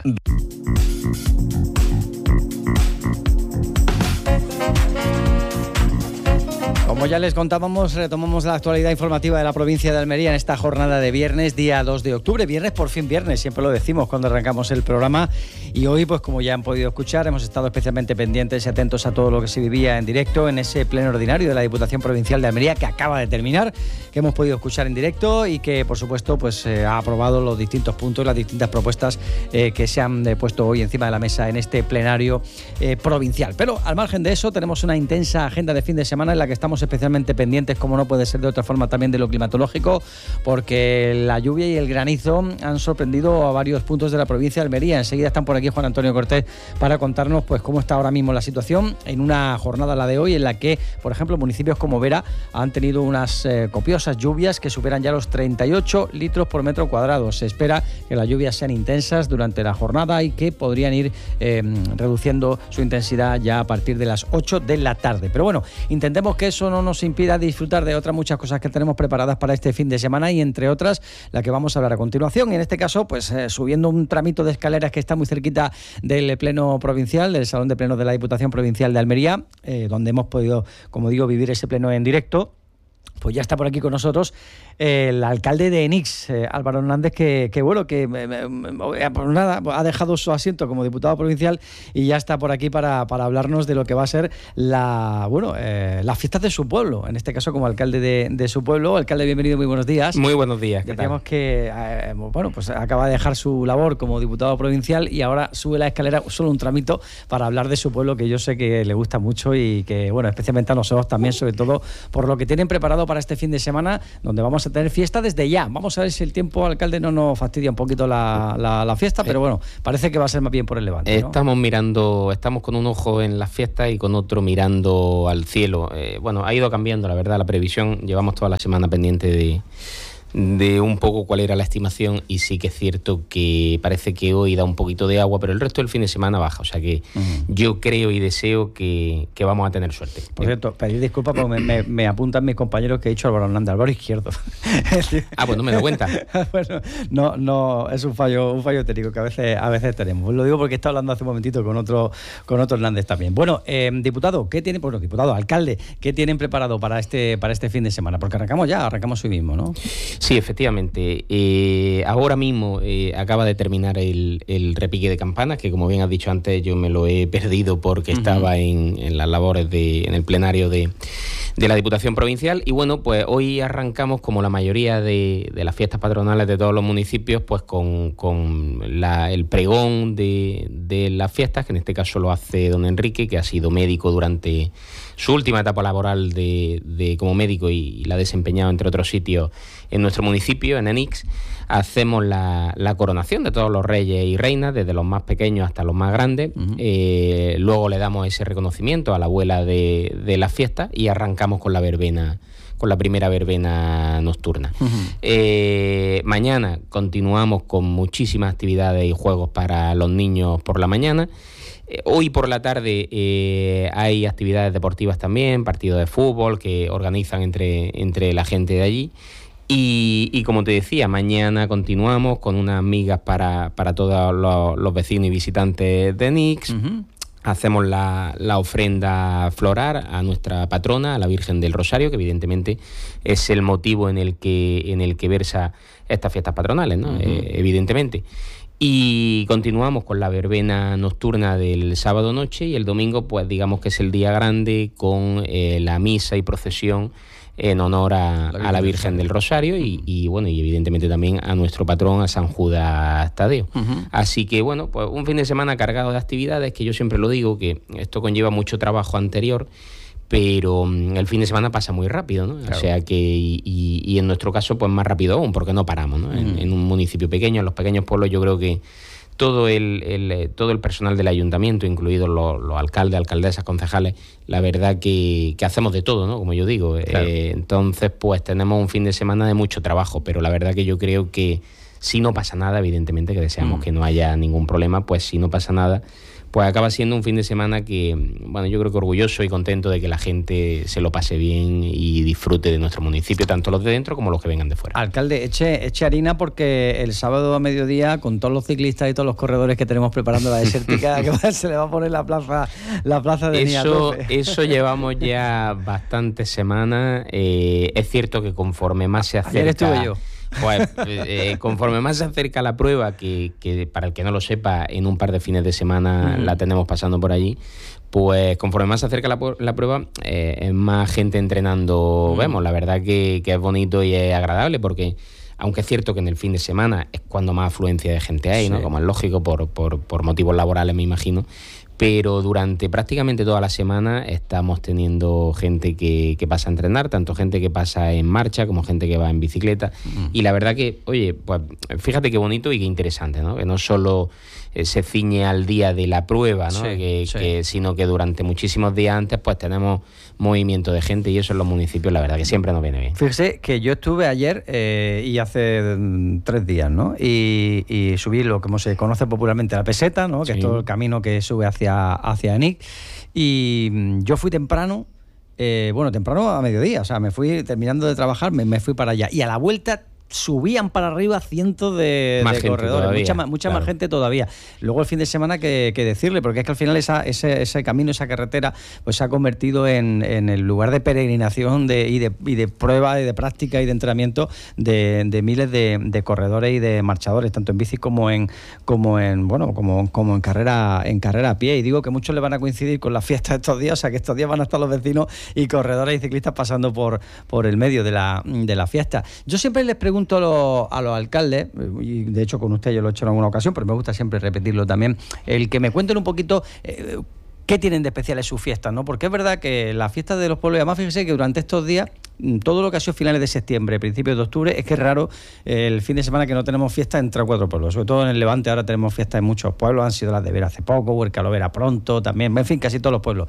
S9: Como ya les contábamos, retomamos la actualidad informativa de la provincia de Almería en esta jornada de viernes, día dos de octubre. Viernes, por fin viernes, siempre lo decimos cuando arrancamos el programa. Y hoy, pues como ya han podido escuchar, hemos estado especialmente pendientes y atentos a todo lo que se vivía en directo en ese pleno ordinario de la Diputación Provincial de Almería, que acaba de terminar, que hemos podido escuchar en directo y que, por supuesto, pues eh, ha aprobado los distintos puntos, las distintas propuestas eh, que se han eh, puesto hoy encima de la mesa en este plenario eh, provincial. Pero, al margen de eso, tenemos una intensa agenda de fin de semana en la que estamos especialmente pendientes, como no puede ser de otra forma, también de lo climatológico, porque la lluvia y el granizo han sorprendido a varios puntos de la provincia de Almería. Enseguida están por aquí Juan Antonio Cortés para contarnos pues cómo está ahora mismo la situación en una jornada, la de hoy, en la que, por ejemplo, municipios como Vera han tenido unas eh, copiosas lluvias que superan ya los treinta y ocho litros por metro cuadrado. Se espera que las lluvias sean intensas durante la jornada y que podrían ir eh, reduciendo su intensidad ya a partir de las ocho de la tarde. Pero bueno, intentemos que eso no nos impida disfrutar de otras muchas cosas que tenemos preparadas para este fin de semana y, entre otras, la que vamos a hablar a continuación. Y en este caso, pues eh, subiendo un tramito de escaleras que está muy cerquita del pleno provincial, del Salón de Plenos de la Diputación Provincial de Almería, eh, donde hemos podido, como digo, vivir ese pleno en directo. Pues ya está por aquí con nosotros el alcalde de Enix, eh, Álvaro Hernández, que, que bueno, que eh, eh, pues nada, ha dejado su asiento como diputado provincial y ya está por aquí para, para hablarnos de lo que va a ser la, bueno, eh, las fiestas de su pueblo, en este caso como alcalde de, de su pueblo. Alcalde, bienvenido, muy buenos días.
S16: Muy buenos días. ¿Qué
S9: Decíamos
S16: tal?
S9: que eh, bueno, pues acaba de dejar su labor como diputado provincial y ahora sube la escalera, solo un tramito para hablar de su pueblo, que yo sé que le gusta mucho y que, bueno, especialmente a nosotros también, sobre todo por lo que tienen preparado para este fin de semana, donde vamos a tener fiesta desde ya. Vamos a ver si el tiempo, alcalde, no nos fastidia un poquito la, la, la fiesta, pero bueno, parece que va a ser más bien por el Levante, ¿no?
S16: Estamos mirando, estamos con un ojo en las fiestas y con otro mirando al cielo. Eh, bueno, ha ido cambiando, la verdad, la previsión. Llevamos toda la semana pendiente de... de un poco cuál era la estimación y sí que es cierto que parece que hoy da un poquito de agua, pero el resto del fin de semana baja, o sea que uh-huh. yo creo y deseo que, que vamos a tener suerte.
S9: Por cierto, pedir disculpas porque me, me, me apuntan mis compañeros que he dicho Álvaro Hernández, Álvaro Izquierdo.
S16: Ah, pues no me doy cuenta.
S9: Bueno, no, no, es un fallo, un fallo técnico que a veces, a veces tenemos. Lo digo porque he estado hablando hace un momentito con otro, con otro Hernández también. Bueno, eh, diputado, ¿qué tiene, bueno, diputado, alcalde, ¿qué tienen preparado para este, para este fin de semana? Porque arrancamos ya, arrancamos hoy mismo, ¿no?
S16: Sí, efectivamente. Eh, ahora mismo eh, acaba de terminar el, el repique de campanas, que como bien has dicho antes, yo me lo he perdido porque uh-huh. estaba en, en las labores de, en el plenario de, de la Diputación Provincial. Y bueno, pues hoy arrancamos, como la mayoría de, de las fiestas patronales de todos los municipios, pues con, con la, el pregón de, de las fiestas, que en este caso lo hace don Enrique, que ha sido médico durante su última etapa laboral de, de como médico y, y la ha desempeñado entre otros sitios en nuestro municipio, en Enix. Hacemos la, la coronación de todos los reyes y reinas, desde los más pequeños hasta los más grandes. Uh-huh. Eh, luego le damos ese reconocimiento a la abuela de, de las fiestas y arrancamos con la verbena, con la primera verbena nocturna. Uh-huh. Eh, mañana continuamos con muchísimas actividades y juegos para los niños por la mañana. Eh, hoy por la tarde eh, hay actividades deportivas también, partidos de fútbol que organizan entre, entre la gente de allí. Y, y como te decía, mañana continuamos con unas migas para, para todos los, los vecinos y visitantes de Enix. Uh-huh. Hacemos la, la ofrenda floral a nuestra patrona, a la Virgen del Rosario, que evidentemente es el motivo en el que, en el que versa estas fiestas patronales, ¿no? Uh-huh. Eh, evidentemente. Y continuamos con la verbena nocturna del sábado noche y el domingo, pues digamos que es el día grande con eh, la misa y procesión en honor a la, a la Virgen del Rosario y, y bueno, y evidentemente también a nuestro patrón, a San Judas Tadeo. Uh-huh. Así que bueno, pues un fin de semana cargado de actividades, que yo siempre lo digo, que esto conlleva mucho trabajo anterior, pero um, el fin de semana pasa muy rápido, ¿no? Claro. O sea que, y, y, y en nuestro caso, pues más rápido aún, porque no paramos, ¿no? Uh-huh. En, en un municipio pequeño, en los pequeños pueblos, yo creo que todo el, el todo el personal del ayuntamiento, incluidos los, los alcaldes, alcaldesas, concejales, la verdad que, que hacemos de todo, ¿no? Como yo digo. Claro. Eh, entonces, pues tenemos un fin de semana de mucho trabajo, pero la verdad que yo creo que si no pasa nada, evidentemente que deseamos mm. que no haya ningún problema, pues si no pasa nada, pues acaba siendo un fin de semana que, bueno, yo creo que orgulloso y contento de que la gente se lo pase bien y disfrute de nuestro municipio, tanto los de dentro como los que vengan de fuera.
S9: Alcalde, eche, eche harina porque el sábado a mediodía, con todos los ciclistas y todos los corredores que tenemos preparando la desértica, que se le va a poner la plaza, la plaza de
S16: eso, eso llevamos ya bastantes semanas. Eh, es cierto que conforme más se acerca...
S9: Ayer estuve yo.
S16: Pues eh, conforme más se acerca la prueba, que, que para el que no lo sepa, en un par de fines de semana uh-huh. la tenemos pasando por allí, pues conforme más se acerca la, la prueba, eh, más gente entrenando uh-huh. vemos. La verdad que, que es bonito y es agradable porque, aunque es cierto que en el fin de semana es cuando más afluencia de gente hay, sí. ¿no? Como es lógico, por, por, por motivos laborales me imagino, pero durante prácticamente toda la semana estamos teniendo gente que, que pasa a entrenar, tanto gente que pasa en marcha como gente que va en bicicleta. Mm. Y la verdad que, oye, pues fíjate qué bonito y qué interesante, ¿no? Que no solo eh, se ciñe al día de la prueba, ¿no? Sí, que, sí. que, sino que durante muchísimos días antes pues tenemos movimiento de gente y eso en los municipios la verdad que siempre nos viene bien.
S9: Fíjese que yo estuve ayer eh, y hace mm, tres días, ¿no? Y, y subí lo que como se conoce popularmente la peseta, ¿no? Que sí. es todo el camino que sube hacia hacia Enix, y yo fui temprano, eh, bueno, temprano a mediodía, o sea, me fui terminando de trabajar, me, me fui para allá, y a la vuelta subían para arriba cientos de, de corredores, todavía, mucha, más, mucha claro. más gente todavía. Luego el fin de semana que, que decirle, porque es que al final esa, ese, ese camino, esa carretera, pues se ha convertido en, en el lugar de peregrinación de, y, de, y de prueba y de práctica y de entrenamiento de, de miles de, de corredores y de marchadores, tanto en bici como en como en bueno como, como en carrera en carrera a pie. Y digo que muchos le van a coincidir con las fiestas estos días, o sea que estos días van a estar los vecinos y corredores y ciclistas pasando por, por el medio de la, de la fiesta. Yo siempre les pregunto a los, a los alcaldes, y de hecho con usted yo lo he hecho en alguna ocasión, pero me gusta siempre repetirlo también, el que me cuenten un poquito eh, qué tienen de especiales sus fiestas, ¿no? Porque es verdad que las fiestas de los pueblos, y además fíjese que durante estos días, todo lo que ha sido finales de septiembre, principios de octubre, es que es raro eh, el fin de semana que no tenemos fiesta en tres o cuatro pueblos, sobre todo en el Levante. Ahora tenemos fiestas en muchos pueblos, han sido las de Vera hace poco, Huercalovera pronto también, en fin, casi todos los pueblos.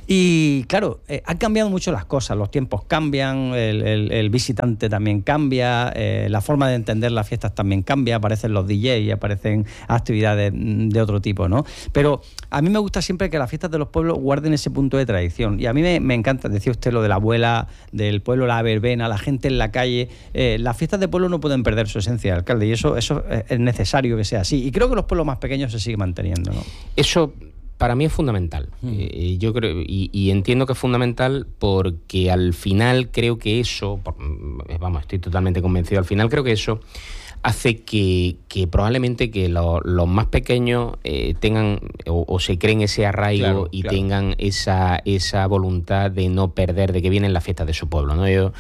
S9: Y claro, eh, han cambiado mucho las cosas, los tiempos cambian, el, el, el visitante también cambia, eh, la forma de entender las fiestas también cambia, aparecen los D J y aparecen actividades de otro tipo, ¿no? Pero a mí me gusta siempre que las fiestas de los pueblos guarden ese punto de tradición, y a mí me, me encanta, decía usted lo de la abuela del pueblo, la verbena, la gente en la calle. Eh, las fiestas de pueblo no pueden perder su esencia, alcalde, y eso, eso es necesario que sea así. Y creo que los pueblos más pequeños se siguen manteniendo, ¿no?
S16: Eso para mí es fundamental. Mm. Eh, yo creo y, y entiendo que es fundamental porque al final creo que eso, por, vamos, estoy totalmente convencido. Al final creo que eso hace que, que probablemente que lo, los más pequeños eh, tengan o, o se creen ese arraigo claro, y claro. tengan esa, esa voluntad de no perder, de que vienen las fiestas de su pueblo, ¿no? Yo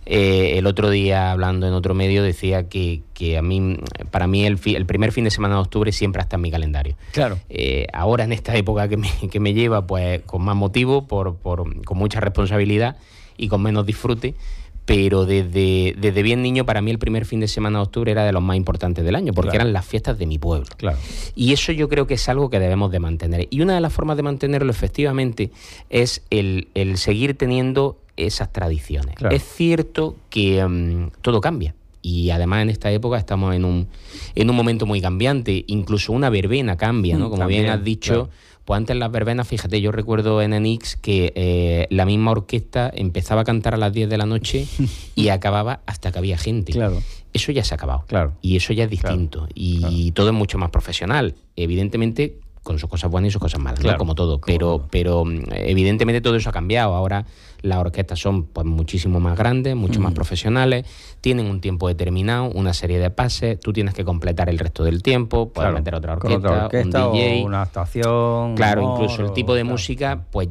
S16: eh, el otro día, hablando en otro medio, decía que, que a mí, para mí el, fi, el primer fin de semana de octubre siempre está en mi calendario.
S9: Claro.
S16: Eh, ahora en esta época que me, que me lleva, pues con más motivo, por, por, con mucha responsabilidad y con menos disfrute. Pero desde, desde bien niño, para mí el primer fin de semana de octubre era de los más importantes del año, porque claro. eran las fiestas de mi pueblo.
S9: Claro.
S16: Y eso yo creo que es algo que debemos de mantener. Y una de las formas de mantenerlo, efectivamente, es el, el seguir teniendo esas tradiciones. Claro. Es cierto que um, todo cambia. Y además en esta época estamos en un, en un momento muy cambiante. Incluso una verbena cambia, ¿no? Como También, bien has dicho... Claro. Pues antes las verbenas, fíjate, yo recuerdo en Enix que eh, la misma orquesta empezaba a cantar a las diez de la noche y acababa hasta que había gente.
S9: Claro.
S16: Eso ya se ha acabado.
S9: Claro.
S16: Y eso ya es distinto. Claro. Y claro. todo es mucho más profesional. Evidentemente, con sus cosas buenas y sus cosas malas, claro. ¿no? Como todo. Como pero, todo. pero evidentemente todo eso ha cambiado. Ahora las orquestas son pues muchísimo más grandes, mucho mm. más profesionales, tienen un tiempo determinado, una serie de pases, tú tienes que completar el resto del tiempo, puedes claro. meter otra orquesta,
S9: otra orquesta,
S16: un D J,
S9: o una actuación.
S16: Claro,
S9: humor,
S16: incluso el tipo de
S9: claro.
S16: música, pues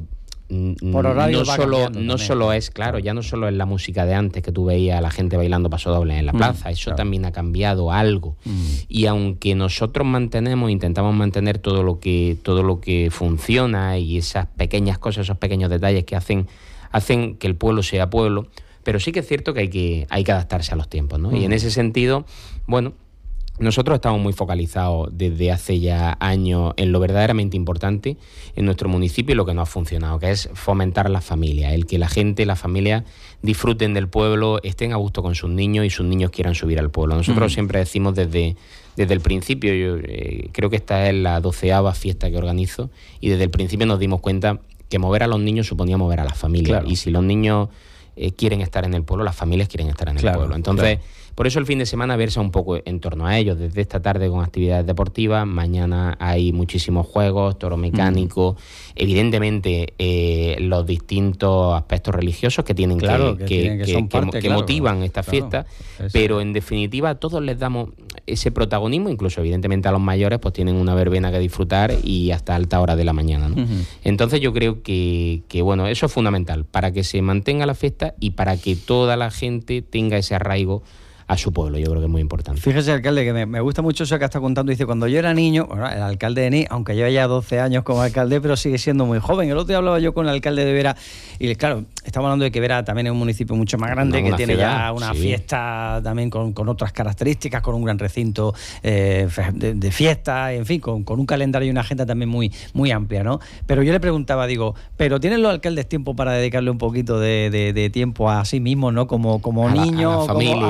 S9: Por horario
S16: no solo
S9: no
S16: no solo es claro, claro, ya no solo es la música de antes que tú veías a la gente bailando pasodobles en la mm, plaza, eso claro. también ha cambiado algo. Mm. Y aunque nosotros mantenemos, intentamos mantener todo lo que todo lo que funciona y esas pequeñas cosas, esos pequeños detalles que hacen hacen que el pueblo sea pueblo, pero sí que es cierto que hay que hay que adaptarse a los tiempos, ¿no? Mm. Y en ese sentido, bueno, nosotros estamos muy focalizados desde hace ya años en lo verdaderamente importante en nuestro municipio y lo que no ha funcionado, que es fomentar la familia, el que la gente, la familia disfruten del pueblo, estén a gusto con sus niños y sus niños quieran subir al pueblo. Nosotros mm. siempre decimos desde, desde el principio, yo eh, creo que esta es la doceava fiesta que organizo y desde el principio nos dimos cuenta que mover a los niños suponía mover a las familias. Claro. Y si los niños eh, quieren estar en el pueblo, las familias quieren estar en
S9: claro,
S16: el pueblo. Entonces,
S9: claro.
S16: por eso el fin de semana versa un poco en torno a ellos. Desde esta tarde con actividades deportivas, mañana hay muchísimos juegos, toro mecánico, mm. evidentemente eh, los distintos aspectos religiosos que tienen
S9: claro,
S16: que,
S9: que,
S16: que,
S9: que, que, parte,
S16: que
S9: claro,
S16: motivan esta
S9: claro,
S16: fiesta,
S9: es,
S16: pero en definitiva a todos les damos ese protagonismo, incluso evidentemente a los mayores pues tienen una verbena que disfrutar y hasta alta hora de la mañana, ¿no? Uh-huh. Entonces yo creo que, que bueno, eso es fundamental para que se mantenga la fiesta y para que toda la gente tenga ese arraigo a su pueblo. Yo creo que es muy importante.
S9: Fíjese, alcalde, que me, me gusta mucho eso que está contando. Dice, cuando yo era niño, bueno, el alcalde de Enix, aunque lleva ya doce años como alcalde, pero sigue siendo muy joven. El otro día hablaba yo con el alcalde de Vera y claro, estamos hablando de que Vera también es un municipio mucho más grande, no, que tiene ciudad, ya una sí. fiesta también con, con otras características, con un gran recinto eh, de, de fiesta, en fin, con, con un calendario y una agenda también muy, muy amplia, ¿no? Pero yo le preguntaba, digo, ¿pero tienen los alcaldes tiempo para dedicarle un poquito de, de, de tiempo a sí mismos, ¿no? Como, como niños, a la familia, como a la familia,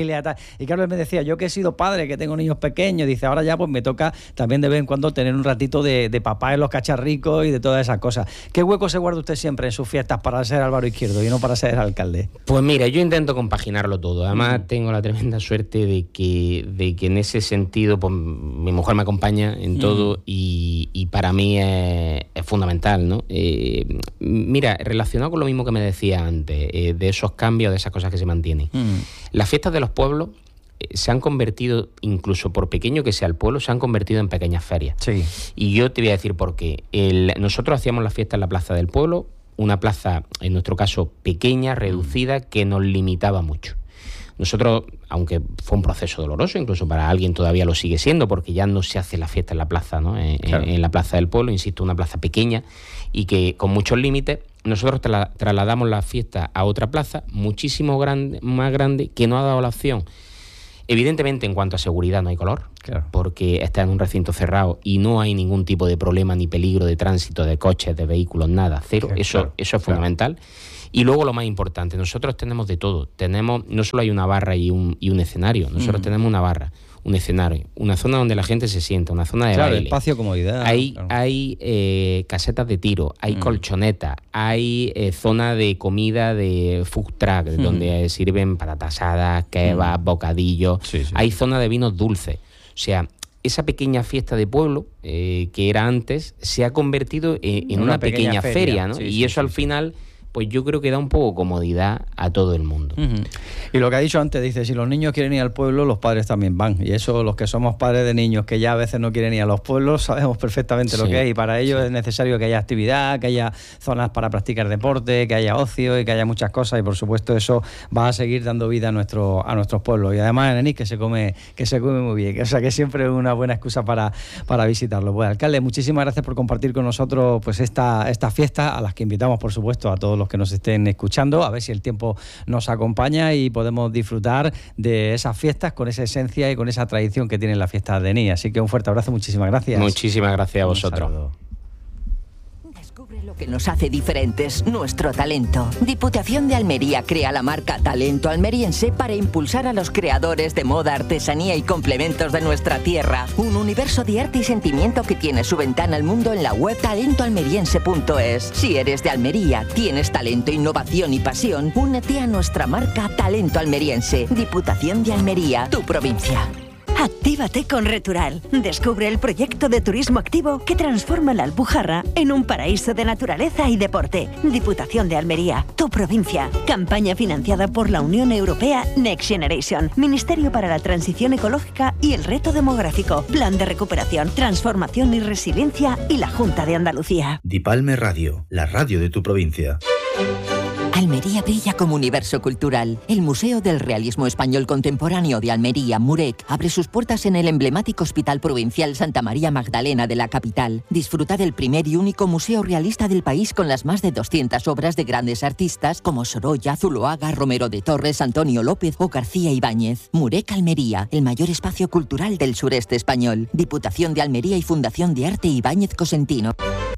S9: familia, tal. Y Carlos me decía, yo que he sido padre, que tengo niños pequeños, dice, ahora ya pues me toca también de vez en cuando tener un ratito de, de papá en los cacharricos y de todas esas cosas. ¿Qué hueco se guarda usted siempre en sus fiestas para ser Álvaro Izquierdo y no para ser alcalde?
S16: Pues mira, yo intento compaginarlo todo. Además, mm. tengo la tremenda suerte de que, de que en ese sentido, pues mi mujer me acompaña en todo mm. y, y para mí es, es fundamental, ¿no? Eh, mira, relacionado con lo mismo que me decía antes, eh, de esos cambios, de esas cosas que se mantienen. Mm. Las fiestas de los pueblos eh, se han convertido, incluso por pequeño que sea el pueblo, se han convertido en pequeñas ferias.
S9: Sí.
S16: Y yo te voy a decir por qué. El, nosotros hacíamos las fiestas en la Plaza del Pueblo, una plaza, en nuestro caso, pequeña, reducida, que nos limitaba mucho. Nosotros, aunque fue un proceso doloroso, incluso para alguien todavía lo sigue siendo, porque ya no se hace la fiesta en la plaza, ¿no? En, claro. en, en la Plaza del Pueblo, insisto, una plaza pequeña y que con muchos límites, nosotros tra- trasladamos la fiesta a otra plaza, muchísimo grande, más grande, que no ha dado la opción. Evidentemente, en cuanto a seguridad no hay color, claro. porque está en un recinto cerrado y no hay ningún tipo de problema ni peligro de tránsito de coches, de vehículos, nada, cero. Claro, eso, claro, eso es fundamental. Claro. Y luego lo más importante, nosotros tenemos de todo. Tenemos, no solo hay una barra y un, y un escenario, nosotros mm. tenemos una barra, un escenario, una zona donde la gente se sienta, una zona de
S9: claro,
S16: baile.
S9: Espacio, comodidad.
S16: Hay,
S9: claro.
S16: hay eh, casetas de tiro, hay mm. colchonetas, hay eh, zona de comida de food truck, mm. donde eh, sirven patatas asadas, kebab, mm. bocadillos, sí, sí. hay zona de vinos dulces. O sea, esa pequeña fiesta de pueblo eh, que era antes se ha convertido eh, en una, una pequeña, pequeña feria, feria ¿no? Sí, y sí, eso sí, al sí. final... pues yo creo que da un poco comodidad a todo el mundo.
S9: Uh-huh. Y lo que ha dicho antes, dice, si los niños quieren ir al pueblo, los padres también van. Y eso, los que somos padres de niños que ya a veces no quieren ir a los pueblos, sabemos perfectamente sí. lo que es. Y para ello sí. es necesario que haya actividad, que haya zonas para practicar deporte, que haya ocio y que haya muchas cosas. Y por supuesto eso va a seguir dando vida a, nuestro, a nuestros pueblos. Y además en Enís que se come, que se come muy bien. O sea que siempre es una buena excusa para, para visitarlo. Bueno, alcalde, muchísimas gracias por compartir con nosotros pues esta, esta fiesta, a las que invitamos por supuesto a todos los que nos estén escuchando, a ver si el tiempo nos acompaña y podemos disfrutar de esas fiestas con esa esencia y con esa tradición que tienen las fiestas de Enís. Así que un fuerte abrazo, muchísimas gracias.
S16: Muchísimas gracias a vosotros.
S10: Descubre lo que nos hace diferentes, nuestro talento. Diputación de Almería crea la marca Talento Almeriense para impulsar a los creadores de moda, artesanía y complementos de nuestra tierra. Un universo de arte y sentimiento que tiene su ventana al mundo en la web talento almeriense punto es. Si eres de Almería, tienes talento, innovación y pasión, únete a nuestra marca Talento Almeriense. Diputación de Almería, tu provincia.
S14: Actívate con Retural. Descubre el proyecto de turismo activo que transforma la Alpujarra en un paraíso de naturaleza y deporte. Diputación de Almería, tu provincia. Campaña financiada por la Unión Europea Next Generation, Ministerio para la Transición Ecológica y el Reto Demográfico, Plan de Recuperación, Transformación y Resiliencia y la Junta de Andalucía.
S17: Dipalme Radio, la radio de tu provincia.
S10: Almería brilla como universo cultural. El Museo del Realismo Español Contemporáneo de Almería, MUREC, abre sus puertas en el emblemático Hospital Provincial Santa María Magdalena de la capital. Disfruta del primer y único museo realista del país con las más de doscientas obras de grandes artistas como Sorolla, Zuloaga, Romero de Torres, Antonio López o García Ibáñez. MUREC Almería, el mayor espacio cultural del sureste español. Diputación de Almería y Fundación de Arte Ibáñez Cosentino.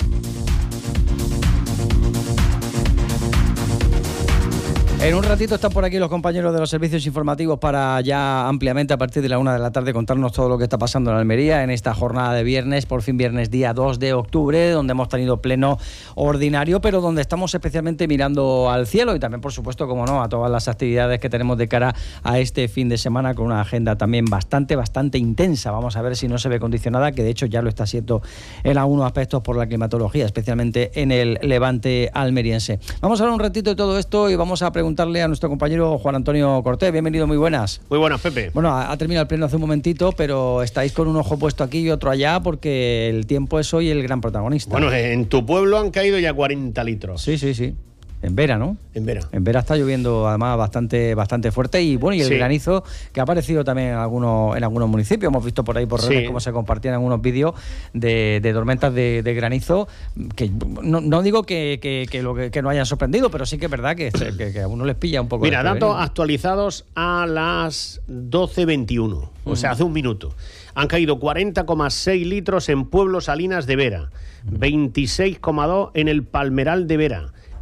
S9: En un ratito están por aquí los compañeros de los servicios informativos para ya ampliamente a partir de la una de la tarde contarnos todo lo que está pasando en Almería en esta jornada de viernes, por fin viernes día dos de octubre, donde hemos tenido pleno ordinario, pero donde estamos especialmente mirando al cielo y también, por supuesto, como no, a todas las actividades que tenemos de cara a este fin de semana con una agenda también bastante, bastante intensa. Vamos a ver si no se ve condicionada, que de hecho ya lo está siendo en algunos aspectos por la climatología, especialmente en el levante almeriense. Vamos a hablar un ratito de todo esto y vamos a preguntar a nuestro compañero Juan Antonio Cortés. Bienvenido, muy buenas.
S18: Muy buenas, Pepe.
S9: Bueno, ha, ha terminado el pleno hace un momentito, pero estáis con un ojo puesto aquí y otro allá porque el tiempo es hoy el gran protagonista.
S18: Bueno, en tu pueblo han caído ya cuarenta litros.
S9: Sí, sí, sí. En Vera, ¿no?
S18: En Vera.
S9: En Vera está lloviendo además bastante bastante fuerte y bueno, y el sí. granizo que ha aparecido también en algunos en algunos municipios. Hemos visto por ahí por redes sí. cómo se compartían algunos vídeos de, de tormentas de, de granizo que no, no digo que, que, que, lo que, que no hayan sorprendido, pero sí que es verdad que, que, que a uno les pilla un poco.
S18: Mira, datos actualizados a las doce veintiuno, uh-huh. o sea, hace un minuto. Han caído cuarenta coma seis litros en Pueblo Salinas de Vera, veintiséis coma dos en el Palmeral de Vera,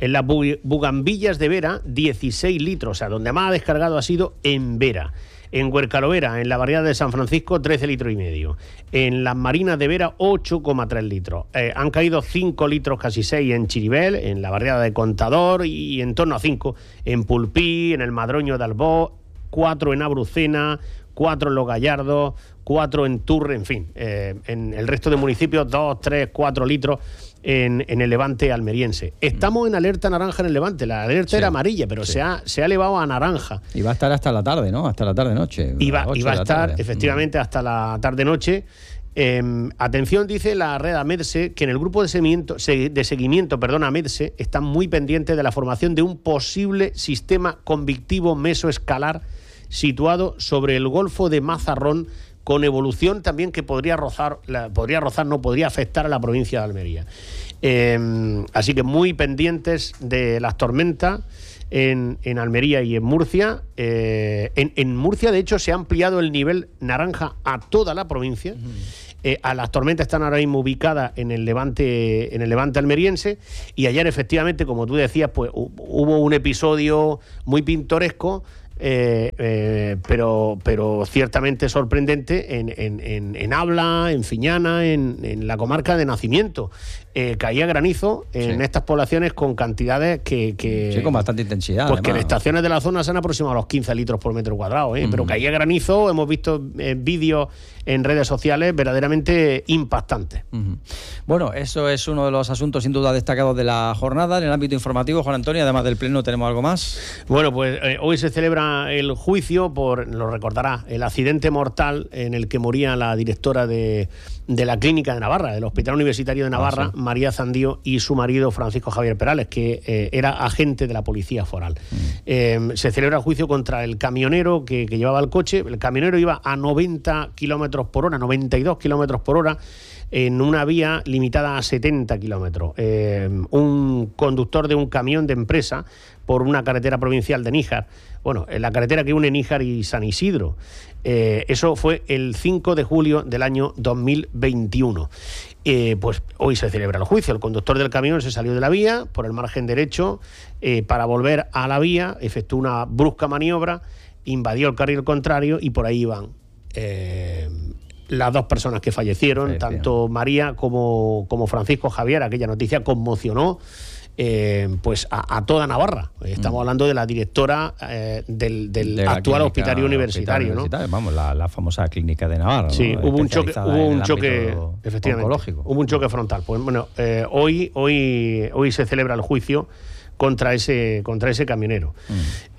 S18: En las Bu- Bugambillas de Vera, dieciséis litros, o sea, donde más ha descargado ha sido en Vera. En Huercalovera, en la barriada de San Francisco, trece litros y medio. En las Marinas de Vera, ocho coma tres litros. Eh, han caído cinco litros, casi seis en Chiribel, en la barriada de Contador, y en torno a cinco en Pulpí, en el Madroño de Albó, cuatro en Abrucena, cuatro en Los Gallardos, cuatro en Turre, en fin. Eh, en el resto de municipios, dos, tres, cuatro litros. En, en el Levante almeriense. Estamos en alerta naranja en el Levante. La alerta
S9: Sí,
S18: era amarilla, pero
S9: sí.
S18: se, ha, se ha elevado a naranja.
S9: Y va a estar hasta la tarde, ¿no? Hasta la tarde-noche.
S18: Y va,
S9: ocho
S18: y va a
S9: de la
S18: estar,
S9: tarde.
S18: efectivamente, hasta la tarde-noche. Eh, atención, dice la red AMEDSE, que en el grupo de seguimiento, se- de seguimiento perdón, AMEDSE están muy pendientes de la formación de un posible sistema convictivo mesoescalar situado sobre el Golfo de Mazarrón, con evolución también que podría rozar, la, podría rozar, no podría afectar a la provincia de Almería. Eh, así que muy pendientes de las tormentas en, en Almería y en Murcia. Eh, en, en Murcia, de hecho, se ha ampliado el nivel naranja a toda la provincia. Eh, a las tormentas están ahora mismo ubicadas en el Levante, en el Levante almeriense, y ayer, efectivamente, como tú decías, pues hu- hubo un episodio muy pintoresco. Eh, eh, pero, pero ciertamente sorprendente en, en, en, en Abla, en Fiñana, en, en la comarca de Nacimiento. Eh, caía granizo en
S9: Sí.
S18: estas poblaciones con cantidades que... que
S9: Sí, con bastante intensidad.
S18: Pues que en
S9: además.
S18: estaciones de la zona se han aproximado a los quince litros por metro cuadrado, ¿eh? Pero caía granizo, hemos visto eh, vídeos en redes sociales verdaderamente impactantes.
S9: Ujú. Bueno, eso es uno de los asuntos sin duda destacados de la jornada. En el ámbito informativo, Juan Antonio, además del pleno, ¿tenemos algo más?
S18: Bueno, pues eh, hoy se celebra el juicio por, lo recordará, el accidente mortal en el que moría la directora de, de la Clínica de Navarra, del Hospital Universitario de Navarra,
S9: Ah, sí.
S18: María Zandío, y su marido Francisco Javier Perales, que eh, era agente de la Policía Foral.
S9: Mm.
S18: Eh, se celebra el juicio contra el camionero que, que llevaba el coche. El camionero iba a noventa kilómetros por hora, noventa y dos kilómetros por hora, en una vía limitada a setenta kilómetros. Eh, un conductor de un camión de empresa por una carretera provincial de Níjar, bueno, en la carretera que une Níjar y San Isidro. Eh, eso fue el cinco de julio del año dos mil veintiuno. Eh, pues hoy se celebra el juicio. El conductor del camión se salió de la vía por el margen derecho eh, para volver a la vía, efectuó una brusca maniobra, invadió el carril contrario y por ahí iban eh, las dos personas que fallecieron,
S9: Fallecieron.
S18: tanto María como, como Francisco Javier. Aquella noticia conmocionó eh, pues a, a toda Navarra. Estamos
S9: Mm.
S18: hablando de la directora eh, del, del
S9: De la
S18: actual
S9: clínica
S18: hospital universitario, ¿no?
S9: universitario, Vamos, la, la famosa clínica de Navarra.
S18: Sí,
S9: ¿no?
S18: hubo un choque,
S9: Especializada
S18: hubo
S9: en
S18: un
S9: el
S18: choque,
S9: ámbito
S18: efectivamente,
S9: oncológico.
S18: hubo un choque frontal. Pues bueno, eh, hoy, hoy, hoy se celebra el juicio contra ese, contra ese camionero.
S9: Mm.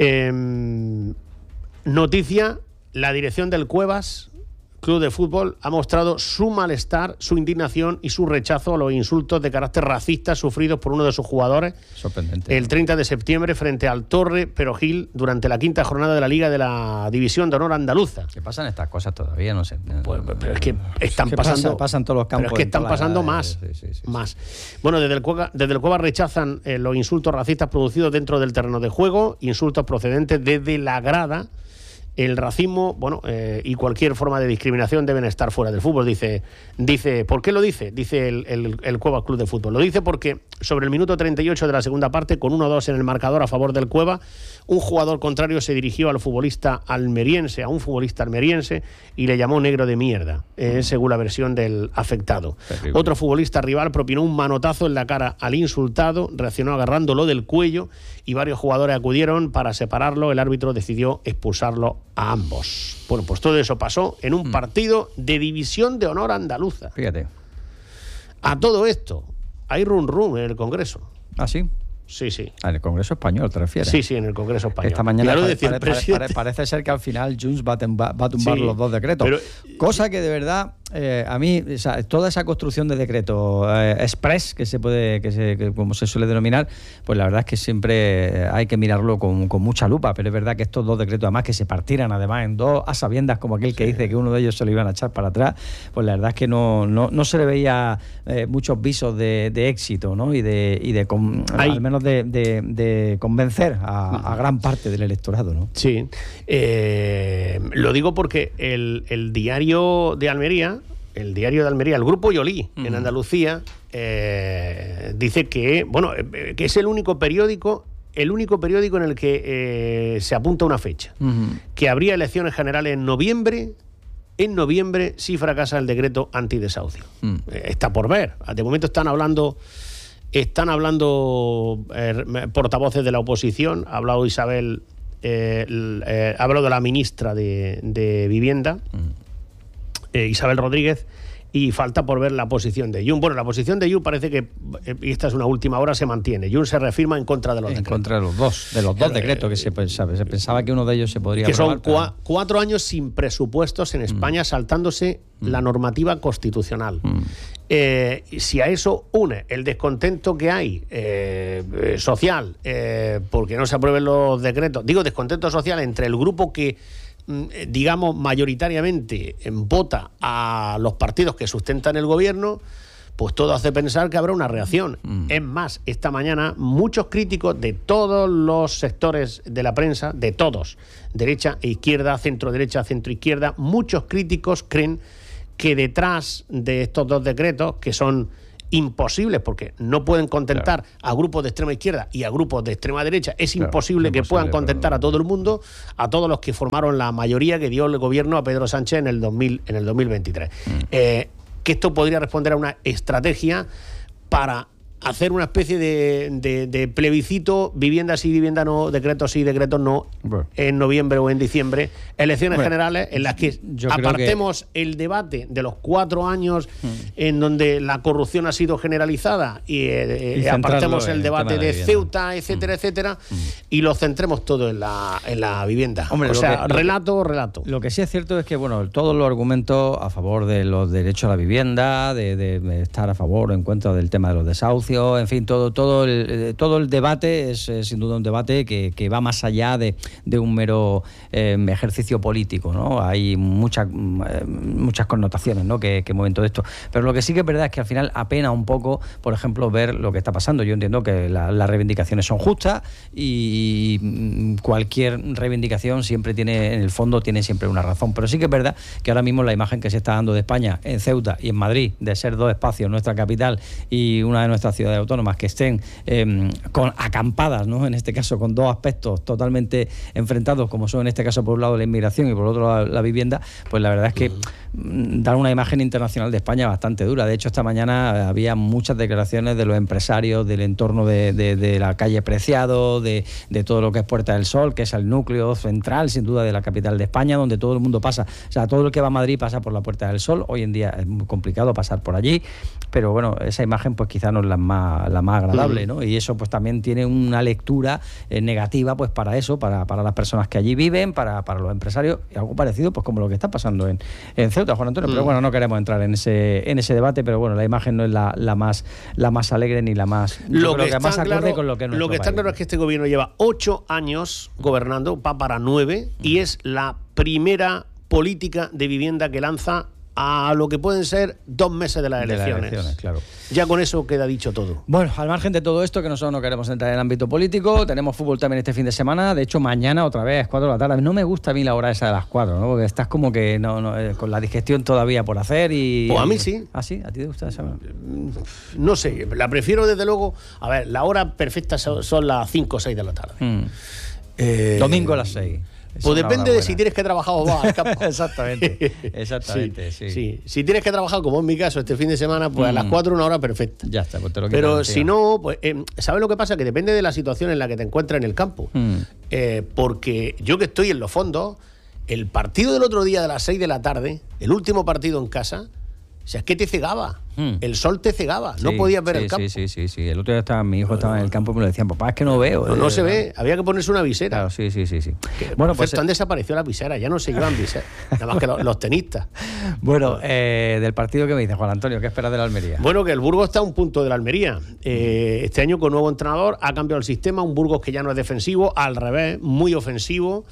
S18: Eh, noticia: la dirección del Cuevas Club de Fútbol ha mostrado su malestar, su indignación y su rechazo a los insultos de carácter racista sufridos por uno de sus jugadores
S9: Sorprendente.
S18: el treinta de septiembre frente al Torre Perogil durante la quinta jornada de la Liga de la División de Honor Andaluza.
S9: ¿Qué pasan estas cosas todavía? No sé.
S18: Pues, pero es que están
S9: ¿Qué
S18: pasando,
S9: pasa? Pasan todos los campos.
S18: pero es que
S9: en
S18: están
S9: todas las
S18: pasando
S9: edades.
S18: más,
S9: Sí, sí, sí,
S18: más. Bueno, desde el Cueva, desde el Cueva rechazan eh, los insultos racistas producidos dentro del terreno de juego, insultos procedentes desde la grada. El racismo, bueno, eh, y cualquier forma de discriminación deben estar fuera del fútbol. Dice, dice, ¿por qué lo dice? Dice el, el, el Cueva Club de Fútbol. Lo dice porque sobre el minuto treinta y ocho de la segunda parte, con uno dos en el marcador a favor del Cueva, un jugador contrario se dirigió al futbolista almeriense, a un futbolista almeriense, y le llamó negro de mierda, eh, según la versión del afectado.
S9: Terrible.
S18: Otro futbolista rival propinó un manotazo en la cara al insultado, reaccionó agarrándolo del cuello y varios jugadores acudieron para separarlo. El árbitro decidió expulsarlo a ambos. Bueno, pues todo eso pasó en un partido de División de Honor Andaluza.
S9: Fíjate.
S18: A todo esto, hay run run en el Congreso.
S9: ¿Ah, sí?
S18: Sí, sí.
S9: ¿En el Congreso Español te refieres?
S18: Sí, sí, en el Congreso Español.
S9: Esta mañana
S18: Ya lo
S9: pare-
S18: decía el
S9: pare- pare-
S18: presidente.
S9: parece ser que al final Junts va a, tumba- va a tumbar
S18: Sí,
S9: los dos decretos.
S18: pero-
S9: Cosa que de verdad, eh, a mí, o sea, toda esa construcción de decretos eh, express, que se puede, que se, que como se suele denominar, pues la verdad es que siempre hay que mirarlo con, con mucha lupa. Pero es verdad que estos dos decretos, además que se partieran además en dos, a sabiendas como aquel que dice que uno de ellos se lo iban a echar para atrás, pues la verdad es que no, no, no se le veía eh, muchos visos de, de éxito, ¿no? Y de, y de con-
S18: Hay-
S9: al menos de, de- de convencer a, a gran parte del electorado, ¿no?
S18: Sí, eh, lo digo porque el, el diario de Almería el diario de Almería, el grupo Yolí,
S9: Uh-huh.
S18: en Andalucía, eh, dice que, bueno, eh, que es el único periódico, el único periódico en el que eh, se apunta una fecha,
S9: Uh-huh.
S18: que habría elecciones generales en noviembre, en noviembre si fracasa el decreto antidesahucio.
S9: Uh-huh.
S18: Eh, está por ver. De momento están hablando, están hablando eh, portavoces de la oposición. Ha hablado Isabel, eh, eh, ha hablado de la ministra de, de Vivienda, uh-huh. eh, Isabel Rodríguez. Y falta por ver la posición de Jun. Bueno, la posición de Jun parece que, y esta es una última hora, se mantiene. Jun se reafirma en contra de los
S9: en
S18: decretos.
S9: En contra de los dos, de los dos
S18: eh,
S9: decretos que se pensaba. Se pensaba que uno de ellos se podría
S18: Que son
S9: aprobar,
S18: cua- cuatro años sin presupuestos en España, mm. saltándose mm. la normativa constitucional. Mm. Eh, si a eso une el descontento que hay eh, eh, social, eh, porque no se aprueben los decretos, digo descontento social entre el grupo que digamos mayoritariamente vota a los partidos que sustentan el gobierno, pues todo hace pensar que habrá una reacción. Mm. Es más, esta mañana muchos críticos de todos los sectores de la prensa, de todos, derecha e izquierda, centro derecha, centro izquierda, muchos críticos creen que detrás de estos dos decretos, que son imposibles porque no pueden contentar claro. a grupos de extrema izquierda y a grupos de extrema derecha, es claro, imposible que imposible, puedan contentar pero... a todo el mundo, a todos los que formaron la mayoría que dio el gobierno a Pedro Sánchez en el dos mil, en el dos mil veintitrés. Mm. Eh, que esto podría responder a una estrategia para hacer una especie de, de, de plebiscito, vivienda sí, vivienda no, decretos sí, decretos no, bueno. en noviembre o en diciembre, elecciones bueno, generales en las que apartemos que... el debate de los cuatro años mm. en donde la corrupción ha sido generalizada y, eh, y apartemos el debate el de, de Ceuta, etcétera, mm. etcétera, mm. y lo centremos todo en la, en la vivienda. Hombre, o sea, que, relato, relato.
S9: Lo que sí es cierto es que, bueno, todos los argumentos a favor de los derechos a la vivienda, de, de, de estar a favor o en contra del tema de los desahucios, en fin, todo todo el, todo el debate es, es sin duda un debate que, que va más allá de, de un mero eh, ejercicio político, ¿no? Hay muchas eh, muchas connotaciones, ¿no? que, que mueven todo esto. Pero lo que sí que es verdad es que al final apena un poco, por ejemplo, ver lo que está pasando. Yo entiendo que la, las reivindicaciones son justas y cualquier reivindicación siempre tiene, en el fondo, tiene siempre una razón. Pero sí que es verdad que ahora mismo la imagen que se está dando de España en Ceuta y en Madrid, de ser dos espacios, nuestra capital y una de nuestras ciudades autónomas que estén eh, con acampadas, ¿no? En este caso con dos aspectos totalmente enfrentados, como son en este caso por un lado la inmigración y por otro lado la, la vivienda, pues la verdad es que mm, dan una imagen internacional de España bastante dura. De hecho, esta mañana había muchas declaraciones de los empresarios del entorno de, de, de la calle Preciado, de, de todo lo que es Puerta del Sol, que es el núcleo central, sin duda, de la capital de España, donde todo el mundo pasa. O sea, todo el que va a Madrid pasa por la Puerta del Sol. Hoy en día es muy complicado pasar por allí, pero bueno, esa imagen pues quizá no es la más la más agradable, ¿no? Y eso pues también tiene una lectura eh, negativa pues para eso, para, para las personas que allí viven, para, para los empresarios, y algo parecido pues como lo que está pasando en, en Ceuta, Juan Antonio. Mm. Pero bueno, no queremos entrar en ese en ese debate, pero bueno, la imagen no es la, la más la más alegre ni la más
S18: lo que,
S9: que más
S18: claro,
S9: acorde con lo que es
S18: Lo que está
S9: país.
S18: Claro es que este gobierno lleva ocho años gobernando, va para nueve, mm. y es la primera política de vivienda que lanza a lo que pueden ser dos meses de las
S9: de
S18: elecciones.
S9: Las elecciones, claro.
S18: Ya con eso queda dicho todo.
S9: Bueno, al margen de todo esto, que nosotros no queremos entrar en el ámbito político, tenemos fútbol también este fin de semana. De hecho, mañana otra vez a las cuatro de la tarde. No me gusta a mí la hora esa de las cuatro, ¿no? Porque estás como que no, no eh, con la digestión todavía por hacer y...
S18: Pues a mí sí.
S9: ¿Ah, sí? ¿A ti te gusta esa hora?
S18: No sé, la prefiero desde luego... A ver, la hora perfecta son, son las cinco o seis de la tarde.
S9: Mm. Eh... Domingo a las seis.
S18: Pues depende de si tienes que trabajar o vas al campo.
S9: Exactamente, exactamente, sí,
S18: sí. sí. Si tienes que trabajar, como en mi caso, este fin de semana, pues mm. a las cuatro una hora perfecta.
S9: Ya está, pues te lo
S18: Pero
S9: quiero,
S18: si no, pues, eh, ¿sabes lo que pasa? Que depende de la situación en la que te encuentras en el campo. Mm. Eh, porque yo que estoy en los fondos, el partido del otro día de las seis de la tarde, el último partido en casa, o sea, es que te cegaba. Hmm. El sol te cegaba.
S9: Sí,
S18: no podías ver
S9: sí,
S18: el campo.
S9: Sí, sí, sí, sí. El otro día estaba, mi hijo no, estaba no, en el campo y me lo decían, papá, es que no veo.
S18: No, no se ve. Había que ponerse una visera.
S9: Claro, sí, sí, sí. sí.
S18: Que, bueno, pues han desaparecido las viseras. Ya no se llevan viseras. Nada más que los, los tenistas.
S9: Bueno, eh, del partido que me dice Juan Antonio, ¿qué esperas de la Almería?
S18: Bueno, que el Burgos está a un punto de la Almería. Eh, este año con nuevo entrenador ha cambiado el sistema. Un Burgos que ya no es defensivo, al revés, muy ofensivo.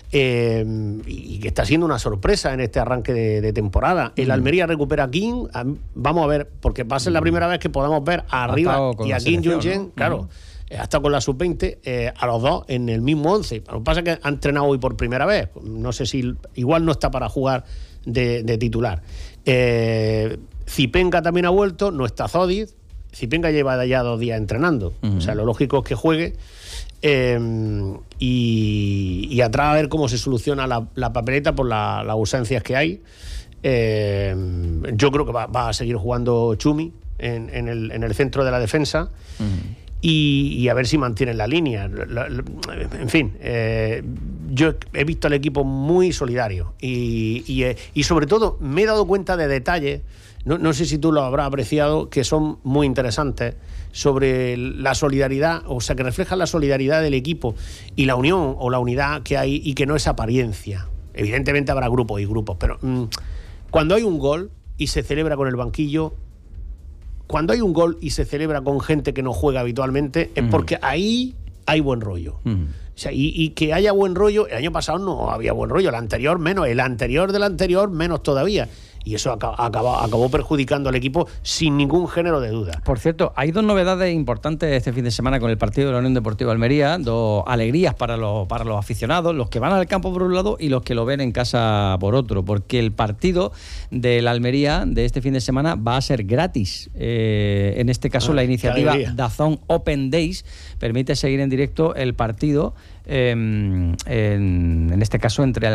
S18: Eh, y que está siendo una sorpresa en este arranque de, de temporada. El Almería recupera a King, a, vamos a ver, porque va a ser la primera vez que podamos ver a Arriba y a King Jung-jen, ¿no? Claro. Uh-huh. ha estado con la sub veinte, eh, a los dos en el mismo once. Lo que pasa es que ha entrenado hoy por primera vez. No sé si igual no está para jugar de, de titular. Eh, Zipenka también ha vuelto, no está Zodic. Zipenka lleva ya dos días entrenando. Uh-huh. O sea, lo lógico es que juegue. Eh, y, y atrás a ver cómo se soluciona la, la papeleta por la, las ausencias que hay. Eh, yo creo que va, va a seguir jugando Chumi en, en, el, en el centro de la defensa. Uh-huh. y, y a ver si mantienen la línea. La, la, en fin, eh, yo he visto al equipo muy solidario y, y, y sobre todo me he dado cuenta de detalles, no, no sé si tú lo habrás apreciado, que son muy interesantes, sobre la solidaridad, o sea, que reflejan la solidaridad del equipo y la unión o la unidad que hay, y que no es apariencia. Evidentemente habrá grupos y grupos, pero mmm, cuando hay un gol y se celebra con el banquillo, cuando hay un gol y se celebra con gente que no juega habitualmente, es porque ahí hay buen rollo. Uh-huh. O sea, y, y que haya buen rollo, el año pasado no había buen rollo, el anterior menos, el anterior del anterior menos todavía. Y eso acabó, acabó, acabó perjudicando al equipo sin ningún género de duda.
S9: Por cierto, hay dos novedades importantes este fin de semana con el partido de la Unión Deportiva Almería, dos alegrías para los, para los aficionados, los que van al campo por un lado y los que lo ven en casa por otro, porque el partido de la Almería de este fin de semana va a ser gratis. Eh, en este caso, ah, la iniciativa DAZN Open Days permite seguir en directo el partido, eh, en, en este caso entre